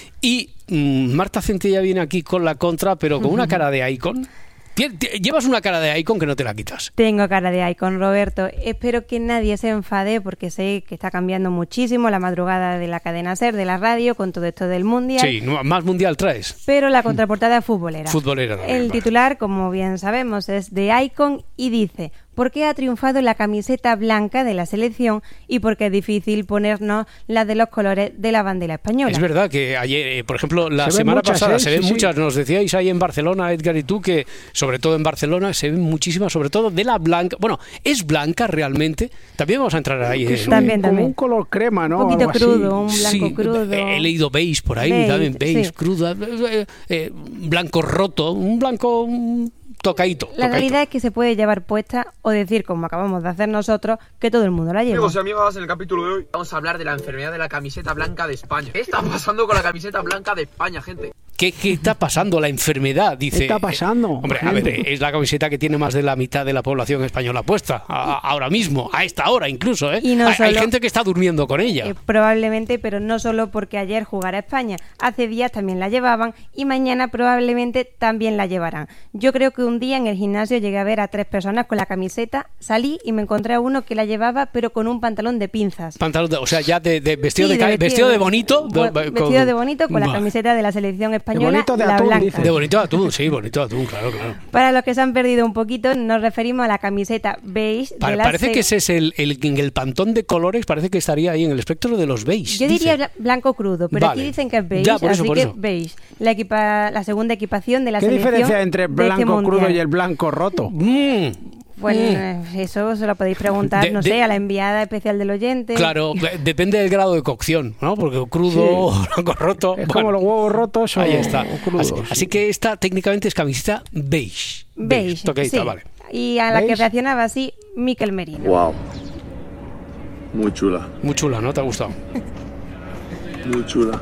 y mmm, Marta Centella viene aquí con la contra, pero con una cara de icon. Llevas una cara de icon que no te la quitas. Tengo cara de icon, Roberto. Espero que nadie se enfade porque sé que está cambiando muchísimo la madrugada de la cadena SER, de la radio, con todo esto del Mundial. Sí, más Mundial traes. Pero la contraportada es futbolera. Futbolera también. El titular, como bien sabemos, es de icon y dice: ¿por qué ha triunfado la camiseta blanca de la selección y por qué es difícil ponernos la de los colores de la bandera española? Es verdad que ayer, eh, por ejemplo, la semana muchas, pasada, ¿eh? se ven sí, muchas, sí. Nos decíais ahí en Barcelona, Edgar y tú, que sobre todo en Barcelona se ven muchísimas, sobre todo de la blanca. Bueno, ¿es blanca realmente? También vamos a entrar ahí. Es en, también, como también. un color crema, ¿no? Un poquito crudo, un blanco sí, crudo. He leído beige por ahí, beige, también beige, sí. cruda, eh, eh, blanco roto, un blanco... Un, Tocadito, la tocadito. realidad es que se puede llevar puesta o decir, como acabamos de hacer nosotros, que todo el mundo la lleva. Amigos y amigas, en el capítulo de hoy vamos a hablar de la enfermedad de la camiseta blanca de España. ¿Qué está pasando con la camiseta blanca de España, gente? ¿Qué, qué está pasando? La enfermedad, dice. ¿Qué está pasando? Eh, hombre, a ver, es la camiseta que tiene más de la mitad de la población española puesta, a, a, ahora mismo, a esta hora incluso, ¿eh? Y no hay, solo, hay gente que está durmiendo con ella. Eh, probablemente, pero no solo porque ayer jugara España. Hace días también la llevaban y mañana probablemente también la llevarán. Yo creo que un día en el gimnasio llegué a ver a tres personas con la camiseta, salí y me encontré a uno que la llevaba pero con un pantalón de pinzas. Pantalón de, o sea, ya de, de vestido, sí, de, de vestido, vestido de bonito. De, de, vestido con, de bonito con la camiseta de la selección española, de bonito de la atún, blanca. dice. De bonito de atún, sí, bonito de atún, claro, claro. Para los que se han perdido un poquito, nos referimos a la camiseta beige. Pa- de la parece se- que ese es el, el, el pantón de colores, parece que estaría ahí en el espectro de los beige. Yo dice. diría blanco crudo, pero vale. aquí dicen que es beige, ya, por eso, así por que eso. beige. La, equipa, la segunda equipación de la ¿Qué selección. ¿Qué diferencia entre de este blanco crudo mundial. y el blanco roto? Mm. Pues mm. eso se lo podéis preguntar, De, no de, sé, a la enviada especial del oyente. Claro, depende del grado de cocción, ¿no? Porque crudo, sí. blanco roto. Es bueno, como los huevos rotos o, ahí está. o crudos. Así, así que esta técnicamente es camiseta beige. Beige, beige toqueita, sí. vale. Y a la ¿Beige? que reaccionaba así, Mikel Merino. Wow. Muy chula. Muy chula, ¿no? ¿Te ha gustado? Muy chula.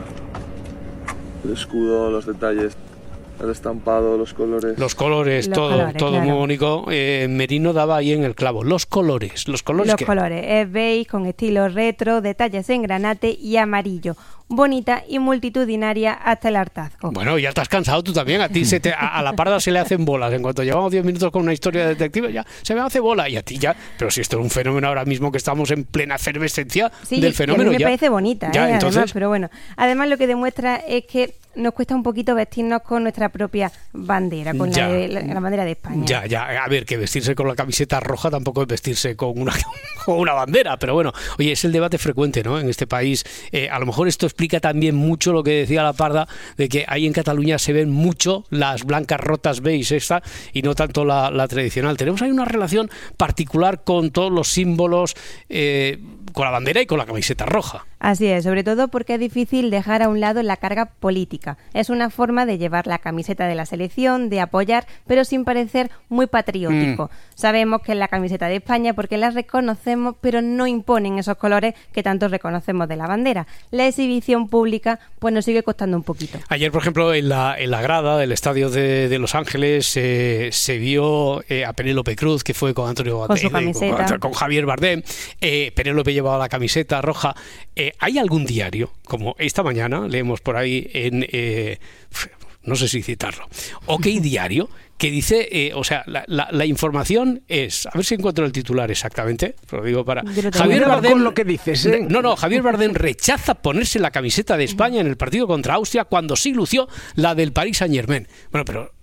El escudo, los detalles, el estampado, los colores. Los colores, los todo, colores, todo claro. muy bonito. Eh, Merino daba ahí en el clavo. Los colores, los colores. Los ¿qué? colores, es beige con estilo retro, detalles en granate y amarillo. Bonita y multitudinaria hasta el hartazgo. Bueno, ya te has cansado tú también. A ti se te, a, a la Parda se le hacen bolas. En cuanto llevamos diez minutos con una historia de detective, ya se me hace bola. Y a ti ya. Pero si esto es un fenómeno ahora mismo que estamos en plena efervescencia sí, del fenómeno. Sí, a mí me ya. parece bonita, ya, ¿eh? entonces... Además, pero bueno. Además lo que demuestra es que nos cuesta un poquito vestirnos con nuestra propia bandera, con la, de, la, la bandera de España. Ya, ya. A ver, que vestirse con la camiseta roja tampoco es vestirse con una, con una bandera. Pero bueno, oye, es el debate frecuente, ¿no? En este país. Eh, a lo mejor esto explica también mucho lo que decía la Parda, de que ahí en Cataluña se ven mucho las blancas rotas beige esta y no tanto la, la tradicional. Tenemos ahí una relación particular con todos los símbolos, eh, con la bandera y con la camiseta roja. Así es, sobre todo porque es difícil dejar a un lado la carga política. Es una forma de llevar la camiseta de la selección, de apoyar, pero sin parecer muy patriótico. Mm. Sabemos que es la camiseta de España porque la reconocemos, pero no imponen esos colores que tanto reconocemos de la bandera. La exhibición pública pues nos sigue costando un poquito. Ayer, por ejemplo, en la, en la grada del estadio de, de Los Ángeles eh, se vio eh, a Penélope Cruz, que fue con Antonio Banderas, con, con, con Javier Bardem. Eh, Penélope llevaba la camiseta roja. Eh, ¿Hay algún diario, como esta mañana leemos por ahí en, eh, no sé si citarlo, OK Diario, que dice, eh, o sea, la, la, la información es, a ver si encuentro el titular exactamente, lo digo para... Javier Bardem, con lo que dices, ¿eh? No, no, Javier Bardem rechaza ponerse la camiseta de España en el partido contra Austria cuando sí lució la del Paris Saint-Germain. Bueno, pero...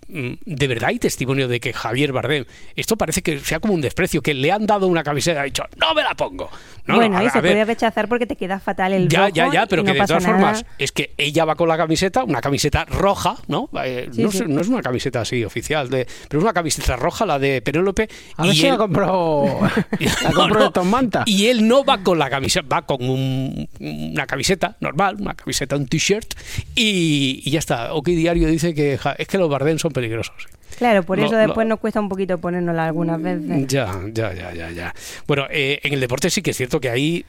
de verdad hay testimonio de que Javier Bardem, esto parece que sea como un desprecio, que le han dado una camiseta y ha dicho, no me la pongo. No, bueno, no, a, y se a ver, puede rechazar porque te queda fatal el ya, rojo. Ya, ya, pero y que no de pasa todas nada. formas, es que ella va con la camiseta, una camiseta roja, ¿no? Eh, Sí, no, sí. Es, no es una camiseta así oficial, de, pero es una camiseta roja, la de Penélope. A ver y si él, la compró, la No, compró no, de Tom Manta. Y él no va con la camiseta, va con un- una camiseta normal, una camiseta, un t-shirt, y, y ya está. OK Diario dice que ja, es que los Bardem son peligrosos. Claro, por Lo- eso lo- después nos cuesta un poquito ponérnosla algunas veces. Ya, ya, ya, ya, ya. Bueno, eh, en el deporte sí que es cierto que ahí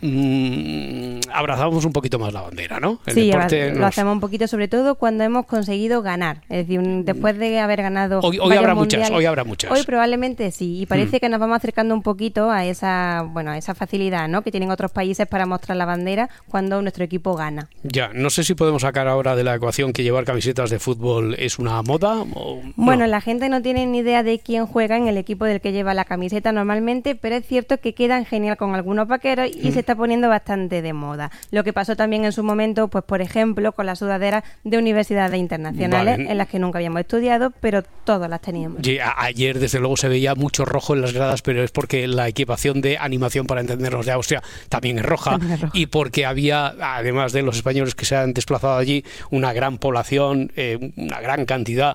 mmm, abrazamos un poquito más la bandera, ¿no? El Sí, deporte lo nos- hacemos un poquito, sobre todo cuando hemos conseguido ganar. Es decir, un- después de haber ganado. Hoy- hoy varios habrá muchas, mundiales, hoy habrá muchas. Hoy probablemente sí. Y parece Mm. que nos vamos acercando un poquito a esa, bueno, a esa facilidad, ¿no? Que tienen otros países para mostrar la bandera cuando nuestro equipo gana. Ya, no sé si podemos sacar ahora de la ecuación que llevar camisetas de fútbol es una moda o Bueno, no. la gente no tiene ni idea de quién juega en el equipo del que lleva la camiseta normalmente, pero es cierto que quedan genial con algunos vaqueros y Mm. se está poniendo bastante de moda. Lo que pasó también en su momento, pues por ejemplo, con las sudaderas de universidades internacionales Vale. en las que nunca habíamos estudiado, pero todas las teníamos. Sí, a- ayer desde luego se veía mucho rojo en las gradas, pero es porque la equipación de animación, para entendernos, de Austria también es roja, También es roja. y porque había, además de los españoles que se han desplazado allí, una gran población, eh, una gran cantidad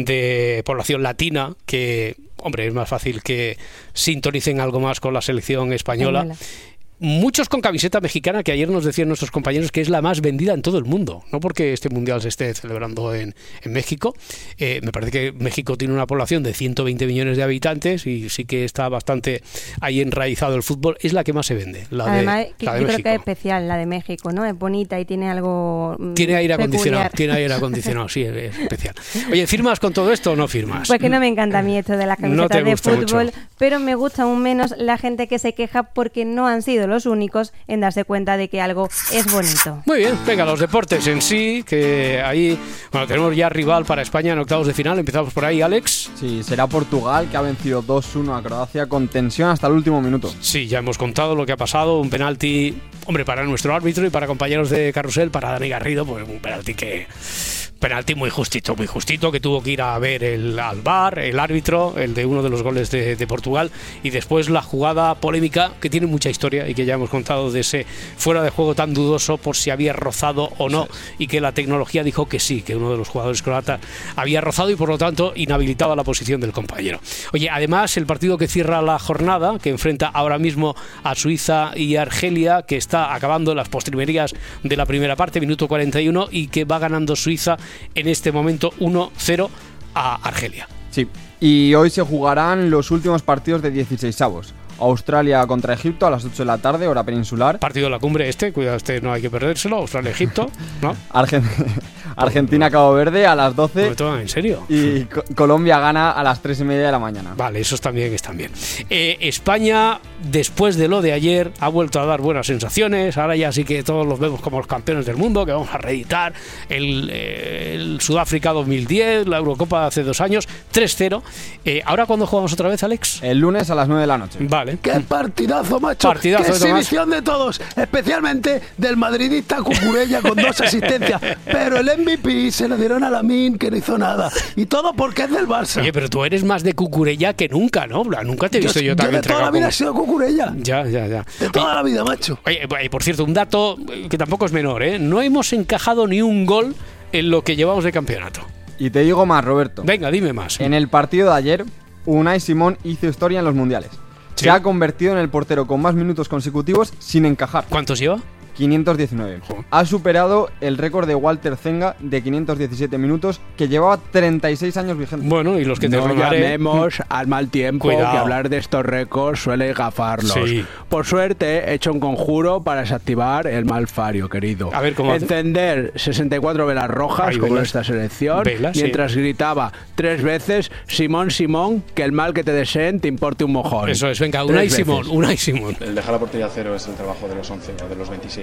de población latina que, hombre, es más fácil que sintonicen algo más con la selección española. Española. Muchos con camiseta mexicana, que ayer nos decían nuestros compañeros que es la más vendida en todo el mundo. No porque este mundial se esté celebrando en, en México. Eh, me parece que México tiene una población de ciento veinte millones de habitantes y sí que está bastante ahí enraizado el fútbol. Es la que más se vende, la Además, de, que la de yo creo México. que es especial la de México, ¿no? Es bonita y tiene algo mm, Tiene aire acondicionado, peculiar. tiene aire acondicionado, sí, es especial. Oye, ¿firmas con todo esto o no firmas? Pues que no me encanta a mí esto de las No camisetas te de gusta fútbol, mucho. pero me gusta aún menos la gente que se queja porque no han sido los únicos en darse cuenta de que algo es bonito. Muy bien, venga, los deportes en sí, que ahí, bueno, tenemos ya rival para España en octavos de final. Empezamos por ahí, Alex. Sí, será Portugal, que ha vencido dos uno a Croacia con tensión hasta el último minuto. Sí, ya hemos contado lo que ha pasado, un penalti, hombre, para nuestro árbitro y para compañeros de carrusel, para Dani Garrido, pues un penalti que... Penalti muy justito, muy justito, que tuvo que ir a ver el, al V A R, el árbitro, el de uno de los goles de, de Portugal, y después la jugada polémica, que tiene mucha historia y que ya hemos contado, de ese fuera de juego tan dudoso por si había rozado o no, y que la tecnología dijo que sí, que uno de los jugadores croatas había rozado y por lo tanto inhabilitaba la posición del compañero. Oye, además el partido que cierra la jornada, que enfrenta ahora mismo a Suiza y Argelia, que está acabando las postrimerías de la primera parte, minuto cuarenta y uno, y que va ganando Suiza en este momento uno cero a Argelia. Sí, y hoy se jugarán los últimos partidos de dieciseisavos. Australia contra Egipto a las ocho de la tarde, hora peninsular. Partido de la cumbre este, cuidado, este no hay que perdérselo. Australia-Egipto, ¿no? Argen- Argentina-Cabo Verde a las doce. ¿No me toman en serio? Y Co- Colombia gana a las tres y media de la mañana. Vale, esos también están bien. Eh, España, después de lo de ayer, ha vuelto a dar buenas sensaciones. Ahora ya sí que todos los vemos como los campeones del mundo, que vamos a reeditar el, eh, el Sudáfrica dos mil diez, la Eurocopa de hace dos años, tres cero. Eh, ¿Ahora cuándo jugamos otra vez, Alex? El lunes a las nueve de la noche. Vale. ¡Qué partidazo, macho! Partidazo ¡Qué de Tomás. exhibición de todos! Especialmente del madridista Cucurella con dos asistencias. Pero el M V P se lo dieron a Lamine, que no hizo nada. Y todo porque es del Barça. Oye, pero tú eres más de Cucurella que nunca, ¿no? Nunca te he visto yo, yo tan de toda la entregado vida como- he sido Cucurella. Ya, ya, ya. De toda la vida, macho. Oye, y por cierto, un dato que tampoco es menor, ¿eh? No hemos encajado ni un gol en lo que llevamos de campeonato. Y te digo más, Roberto. Venga, dime más. En el partido de ayer, Unai Simón hizo historia en los mundiales. Sí. Se ha convertido en el portero con más minutos consecutivos sin encajar. ¿Cuántos lleva? quinientos diecinueve. Ha superado el récord de Walter Zenga de quinientos diecisiete minutos, que llevaba treinta y seis años vigente. Bueno, y los que te No robaré- llamemos al mal tiempo, Cuidado. que hablar de estos récords suele gafarlos. Sí. Por suerte, he hecho un conjuro para desactivar el mal fario, querido. A ver, ¿cómo hace? Encender sesenta y cuatro velas rojas, Ay, como velas. esta selección, Velas, sí. mientras gritaba tres veces: Simón, Simón, que el mal que te deseen te importe un mojón. Eso es, venga, Tres Unai veces. Simón, Unai Simón. El dejar la portería a cero es el trabajo de los once o de los veintiséis.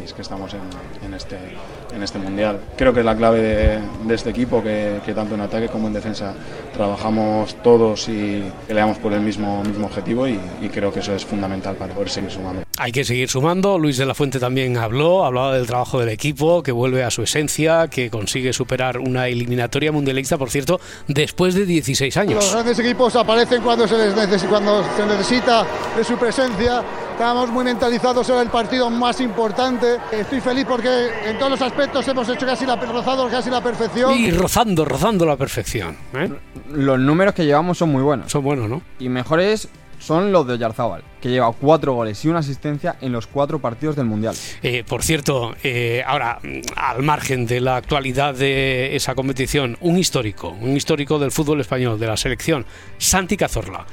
dieciséis que estamos en, en, este, en este Mundial. Creo que es la clave de, de este equipo, que, que tanto en ataque como en defensa trabajamos todos y peleamos por el mismo, mismo objetivo y, y creo que eso es fundamental para poder seguir sumando. Hay que seguir sumando. Luis de la Fuente también habló, hablaba del trabajo del equipo, que vuelve a su esencia, que consigue superar una eliminatoria mundialista, por cierto, después de dieciséis años. Los grandes equipos aparecen cuando se les necesita, cuando se necesita de su presencia. Estábamos muy mentalizados, era el partido más importante. Estoy feliz porque en todos los aspectos hemos hecho casi la, rozado casi la perfección. Y rozando, rozando la perfección, ¿eh? Los números que llevamos son muy buenos. Son buenos, ¿no? Y mejores son los de Oyarzábal, que lleva cuatro goles y una asistencia en los cuatro partidos del Mundial. Eh, por cierto, eh, ahora, al margen de la actualidad de esa competición, un histórico, un histórico del fútbol español, de la selección, Santi Cazorla,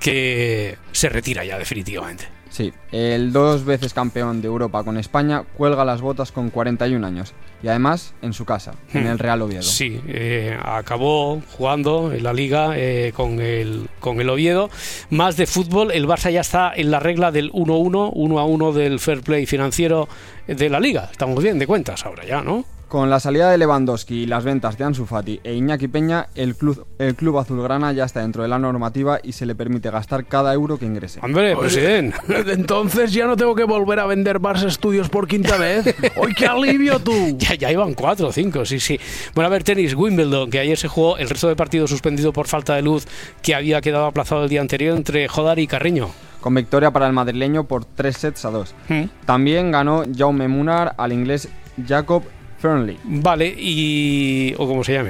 que se retira ya definitivamente. Sí, el dos veces campeón de Europa con España cuelga las botas con cuarenta y un años y además en su casa, hmm. en el Real Oviedo. Sí, eh, acabó jugando en la Liga eh, con, el, con el Oviedo. Más de fútbol, el Barça ya está en la regla del uno a uno, uno a uno del fair play financiero de la Liga. Estamos bien de cuentas ahora ya, ¿no? Con la salida de Lewandowski y las ventas de Ansu Fati e Iñaki Peña, el club, el club azulgrana ya está dentro de la normativa y se le permite gastar cada euro que ingrese. ¡Hombre, presidente! Entonces ya no tengo que volver a vender Barça Studios por quinta vez. ¡Ay, qué alivio tú! Ya, ya iban cuatro o cinco, sí, sí. Bueno, a ver, tenis, Wimbledon, que ayer se jugó, el resto de partidos suspendido por falta de luz, que había quedado aplazado el día anterior entre Jodar y Carreño. Con victoria para el madrileño por tres sets a dos. ¿Mm? También ganó Jaume Munar al inglés Jacob Fernley. Vale, y o como se llame.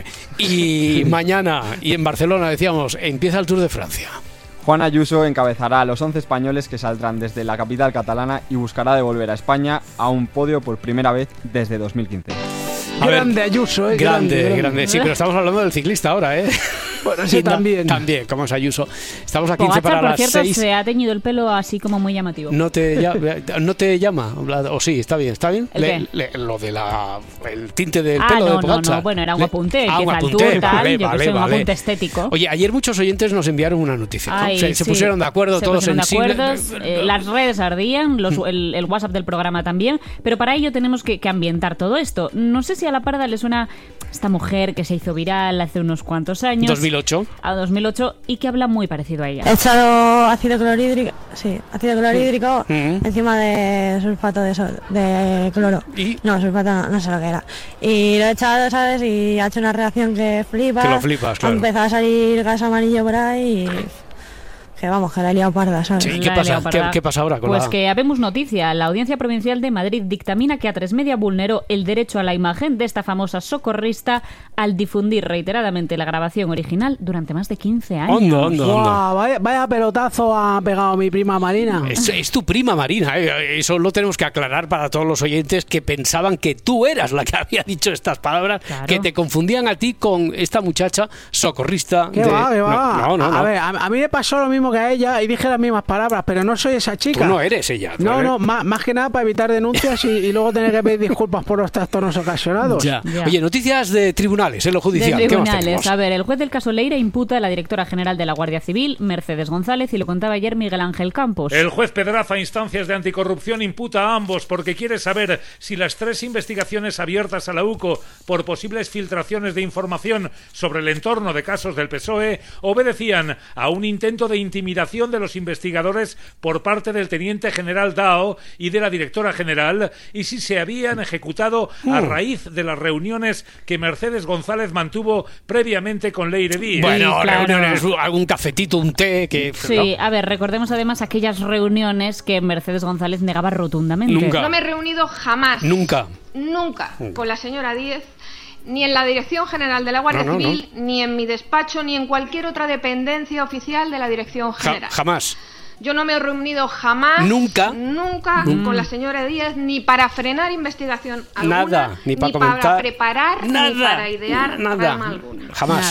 Y mañana, y en Barcelona, decíamos, empieza el Tour de Francia. Juan Ayuso encabezará a los once españoles que saldrán desde la capital catalana y buscará devolver a España a un podio por primera vez desde dos mil quince. A grande ver, Ayuso, ¿eh? Grande, grande, grande. Sí, pero estamos hablando del ciclista ahora, ¿eh? Bueno, sí, también. No, también, como es Ayuso. Estamos a quince Pogacar, para por las cierto, seis. Se ha teñido el pelo así como muy llamativo. No te, ya, no te llama, o sí, está bien, está bien. ¿El le, le, lo de la el tinte del ah, pelo no, de Pogacar. No, no, bueno, era un apunte, ah, que un al apunte, tour, tal, vale, yo vale, que sé, un vale. apunte estético. Oye, ayer muchos oyentes nos enviaron una noticia, ¿no? Ay, se, se sí. pusieron de acuerdo, se todos sensibles. Eh, las redes ardían, los, el, el WhatsApp del programa también, pero para ello tenemos que, que ambientar todo esto. No sé si a la parda le suena esta mujer que se hizo viral hace unos cuantos años. dos mil ocho. A dos mil ocho y que habla muy parecido a ella. He echado ácido clorhídrico, sí, ácido clorhídrico sí. encima de sulfato de, sol, de cloro. ¿Y? No, sulfato no, no sé lo que era. Y lo he echado, ¿sabes? Y ha hecho una reacción que flipas. Que lo flipas, claro. Ha empezado a salir gas amarillo por ahí y... Que vamos, que la he liado parda, ¿sabes? Sí, ¿qué pasa? ¿Qué, ¿Qué pasa ahora con Pues la... que habemos noticia. La Audiencia Provincial de Madrid dictamina que A tres Media vulneró el derecho a la imagen de esta famosa socorrista al difundir reiteradamente la grabación original durante más de quince años. Hondo, hondo, hondo. Wow, vaya, vaya pelotazo ha pegado mi prima Marina. Es, es tu prima Marina, ¿eh? Eso lo tenemos que aclarar para todos los oyentes que pensaban que tú eras la que había dicho estas palabras, claro. Que te confundían a ti con esta muchacha socorrista. ¿Qué de... va, qué va? No, no, no. A ver, a, a mí me pasó lo mismo que a ella y dije las mismas palabras, pero no soy esa chica. Tú no eres ella. No, no, más, más que nada para evitar denuncias y, y luego tener que pedir disculpas por los trastornos ocasionados. Ya. Ya. Oye, noticias de tribunales, en lo judicial. De tribunales. ¿Qué más tenemos? A ver, el juez del caso Leira imputa a la directora general de la Guardia Civil, Mercedes González, y lo contaba ayer Miguel Ángel Campos. El juez Pedraza, a instancias de anticorrupción, imputa a ambos porque quiere saber si las tres investigaciones abiertas a la U C O por posibles filtraciones de información sobre el entorno de casos del P S O E obedecían a un intento de intimidación de los investigadores por parte del teniente general Dao y de la directora general, y si se habían ejecutado a raíz de las reuniones que Mercedes González mantuvo previamente con Leire Díez. Bueno, sí, claro. reuniones, algún cafetito, un té que... Sí, a ver, recordemos además aquellas reuniones que Mercedes González negaba rotundamente. Nunca. No me he reunido jamás. Nunca. Nunca con la señora Díez, ni en la Dirección General de la Guardia no, no, Civil, no. ni en mi despacho, ni en cualquier otra dependencia oficial de la Dirección General. Ja, jamás. Yo no me he reunido jamás, nunca, nunca mm. con la señora Díez, ni para frenar investigación alguna, nada, ni para ni comentar, para preparar, nada, ni para idear nada, trama alguna. Jamás. Nada.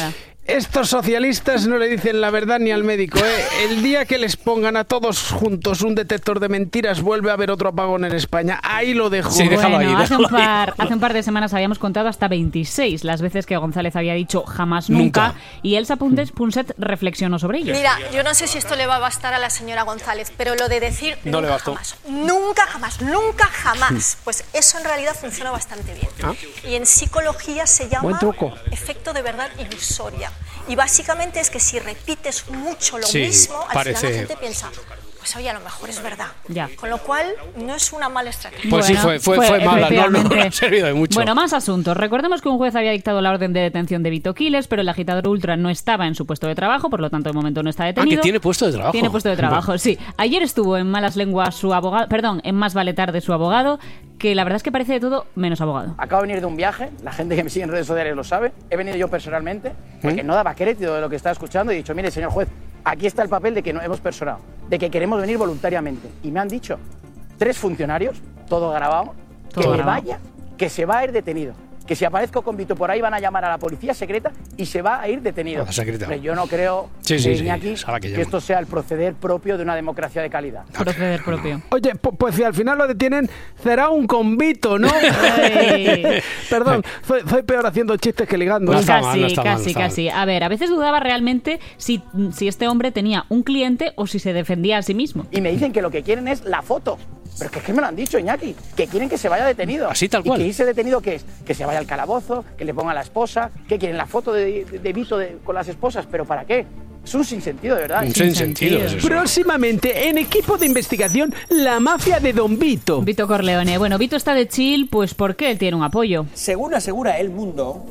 Estos socialistas no le dicen la verdad ni al médico, ¿eh? El día que les pongan a todos juntos un detector de mentiras, vuelve a haber otro apagón en España. Ahí lo dejo. Sí, déjalo bueno, ahí, hace, déjalo un par, ahí. hace un par de semanas habíamos contado hasta veintiséis las veces que González había dicho jamás nunca, Nunca. y Elsa Punset, Punset reflexionó sobre ello. Mira, yo no sé si esto le va a bastar a la señora González, pero lo de decir No le nunca bastó. jamás, nunca jamás, nunca jamás, pues eso en realidad funciona bastante bien. Ah. Y en psicología se llama Buen truco. efecto de verdad ilusoria. Y básicamente es que si repites mucho lo Sí, mismo, al parece- final la gente piensa, pues oye, a lo mejor es verdad. Ya. Con lo cual, no es una mala estrategia. Pues sí, fue, fue, fue mala, no, no, no ha servido de mucho. Bueno, más asuntos. Recordemos que un juez había dictado la orden de detención de Vito Quiles, pero el agitador ultra no estaba en su puesto de trabajo, por lo tanto, de momento no está Ah, detenido. que tiene puesto de trabajo. Tiene puesto de trabajo, sí. Ayer estuvo en malas lenguas su abogado, perdón, en más vale tarde su abogado, que la verdad es que parece de todo menos abogado. Acabo de venir de un viaje, la gente que me sigue en redes sociales lo sabe. He venido yo personalmente, porque no daba crédito de lo que estaba escuchando y he dicho, mire, señor juez, aquí está el papel de que no hemos personado, de que queremos venir voluntariamente. Y me han dicho tres funcionarios, todo grabado, Todo que me grabado. vaya, que se va a ir detenido. Que si aparezco con Vito por ahí van a llamar a la policía secreta y se va a ir detenido. A la secreta. Pero yo no creo, Sí, sí, eh, sí, Iñaki, es a la que que, llaman. esto sea el proceder propio de una democracia de calidad. Proceder propio. Oye, pu- pues si al final lo detienen, será un convito, ¿no? Ay. Perdón, soy, soy peor haciendo chistes que ligando. No ¿eh? está casi, mal, no está mal, no casi, está mal. casi. A ver, a veces dudaba realmente si, si este hombre tenía un cliente o si se defendía a sí mismo. Y me dicen que lo que quieren es la foto. Pero es que, es que me lo han dicho, Iñaki, que quieren que se vaya detenido. Así, tal cual. ¿Y que irse detenido qué es? Que se vaya al calabozo, que le ponga a la esposa, que quieren la foto de, de, de Vito de- con las esposas. ¿Pero para qué? Es un sinsentido, de verdad. Un sinsentido es eso. Próximamente, en equipo de investigación, la mafia de Don Vito. Vito Corleone. Bueno, Vito está de chill, pues porque él tiene un apoyo. Según asegura El Mundo,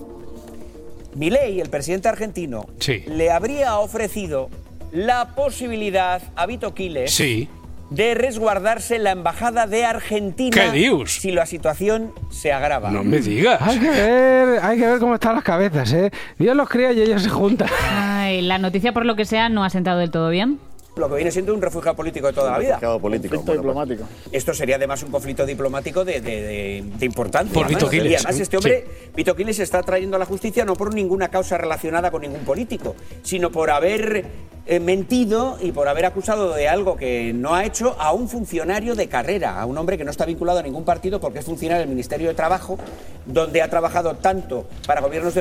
Milei, el presidente argentino, Sí. le habría ofrecido la posibilidad a Vito Quiles Sí. de resguardarse en la embajada de Argentina ¿Qué dios? si la situación se agrava. No me digas. Hay que ver, hay que ver cómo están las cabezas, ¿eh? Dios los crea y ellos se juntan. Ay, la noticia, por lo que sea, no ha sentado del todo bien. Lo que viene siendo un refugio político de toda la vida. político. diplomático. Esto sería además un conflicto diplomático de, de, de, de importancia. Por Vito además. Quiles, Y además sí. este hombre, Vito Quiles, se está trayendo a la justicia no por ninguna causa relacionada con ningún político, sino por haber eh, mentido y por haber acusado de algo que no ha hecho a un funcionario de carrera, a un hombre que no está vinculado a ningún partido porque es funcionario del Ministerio de Trabajo, donde ha trabajado tanto para gobiernos del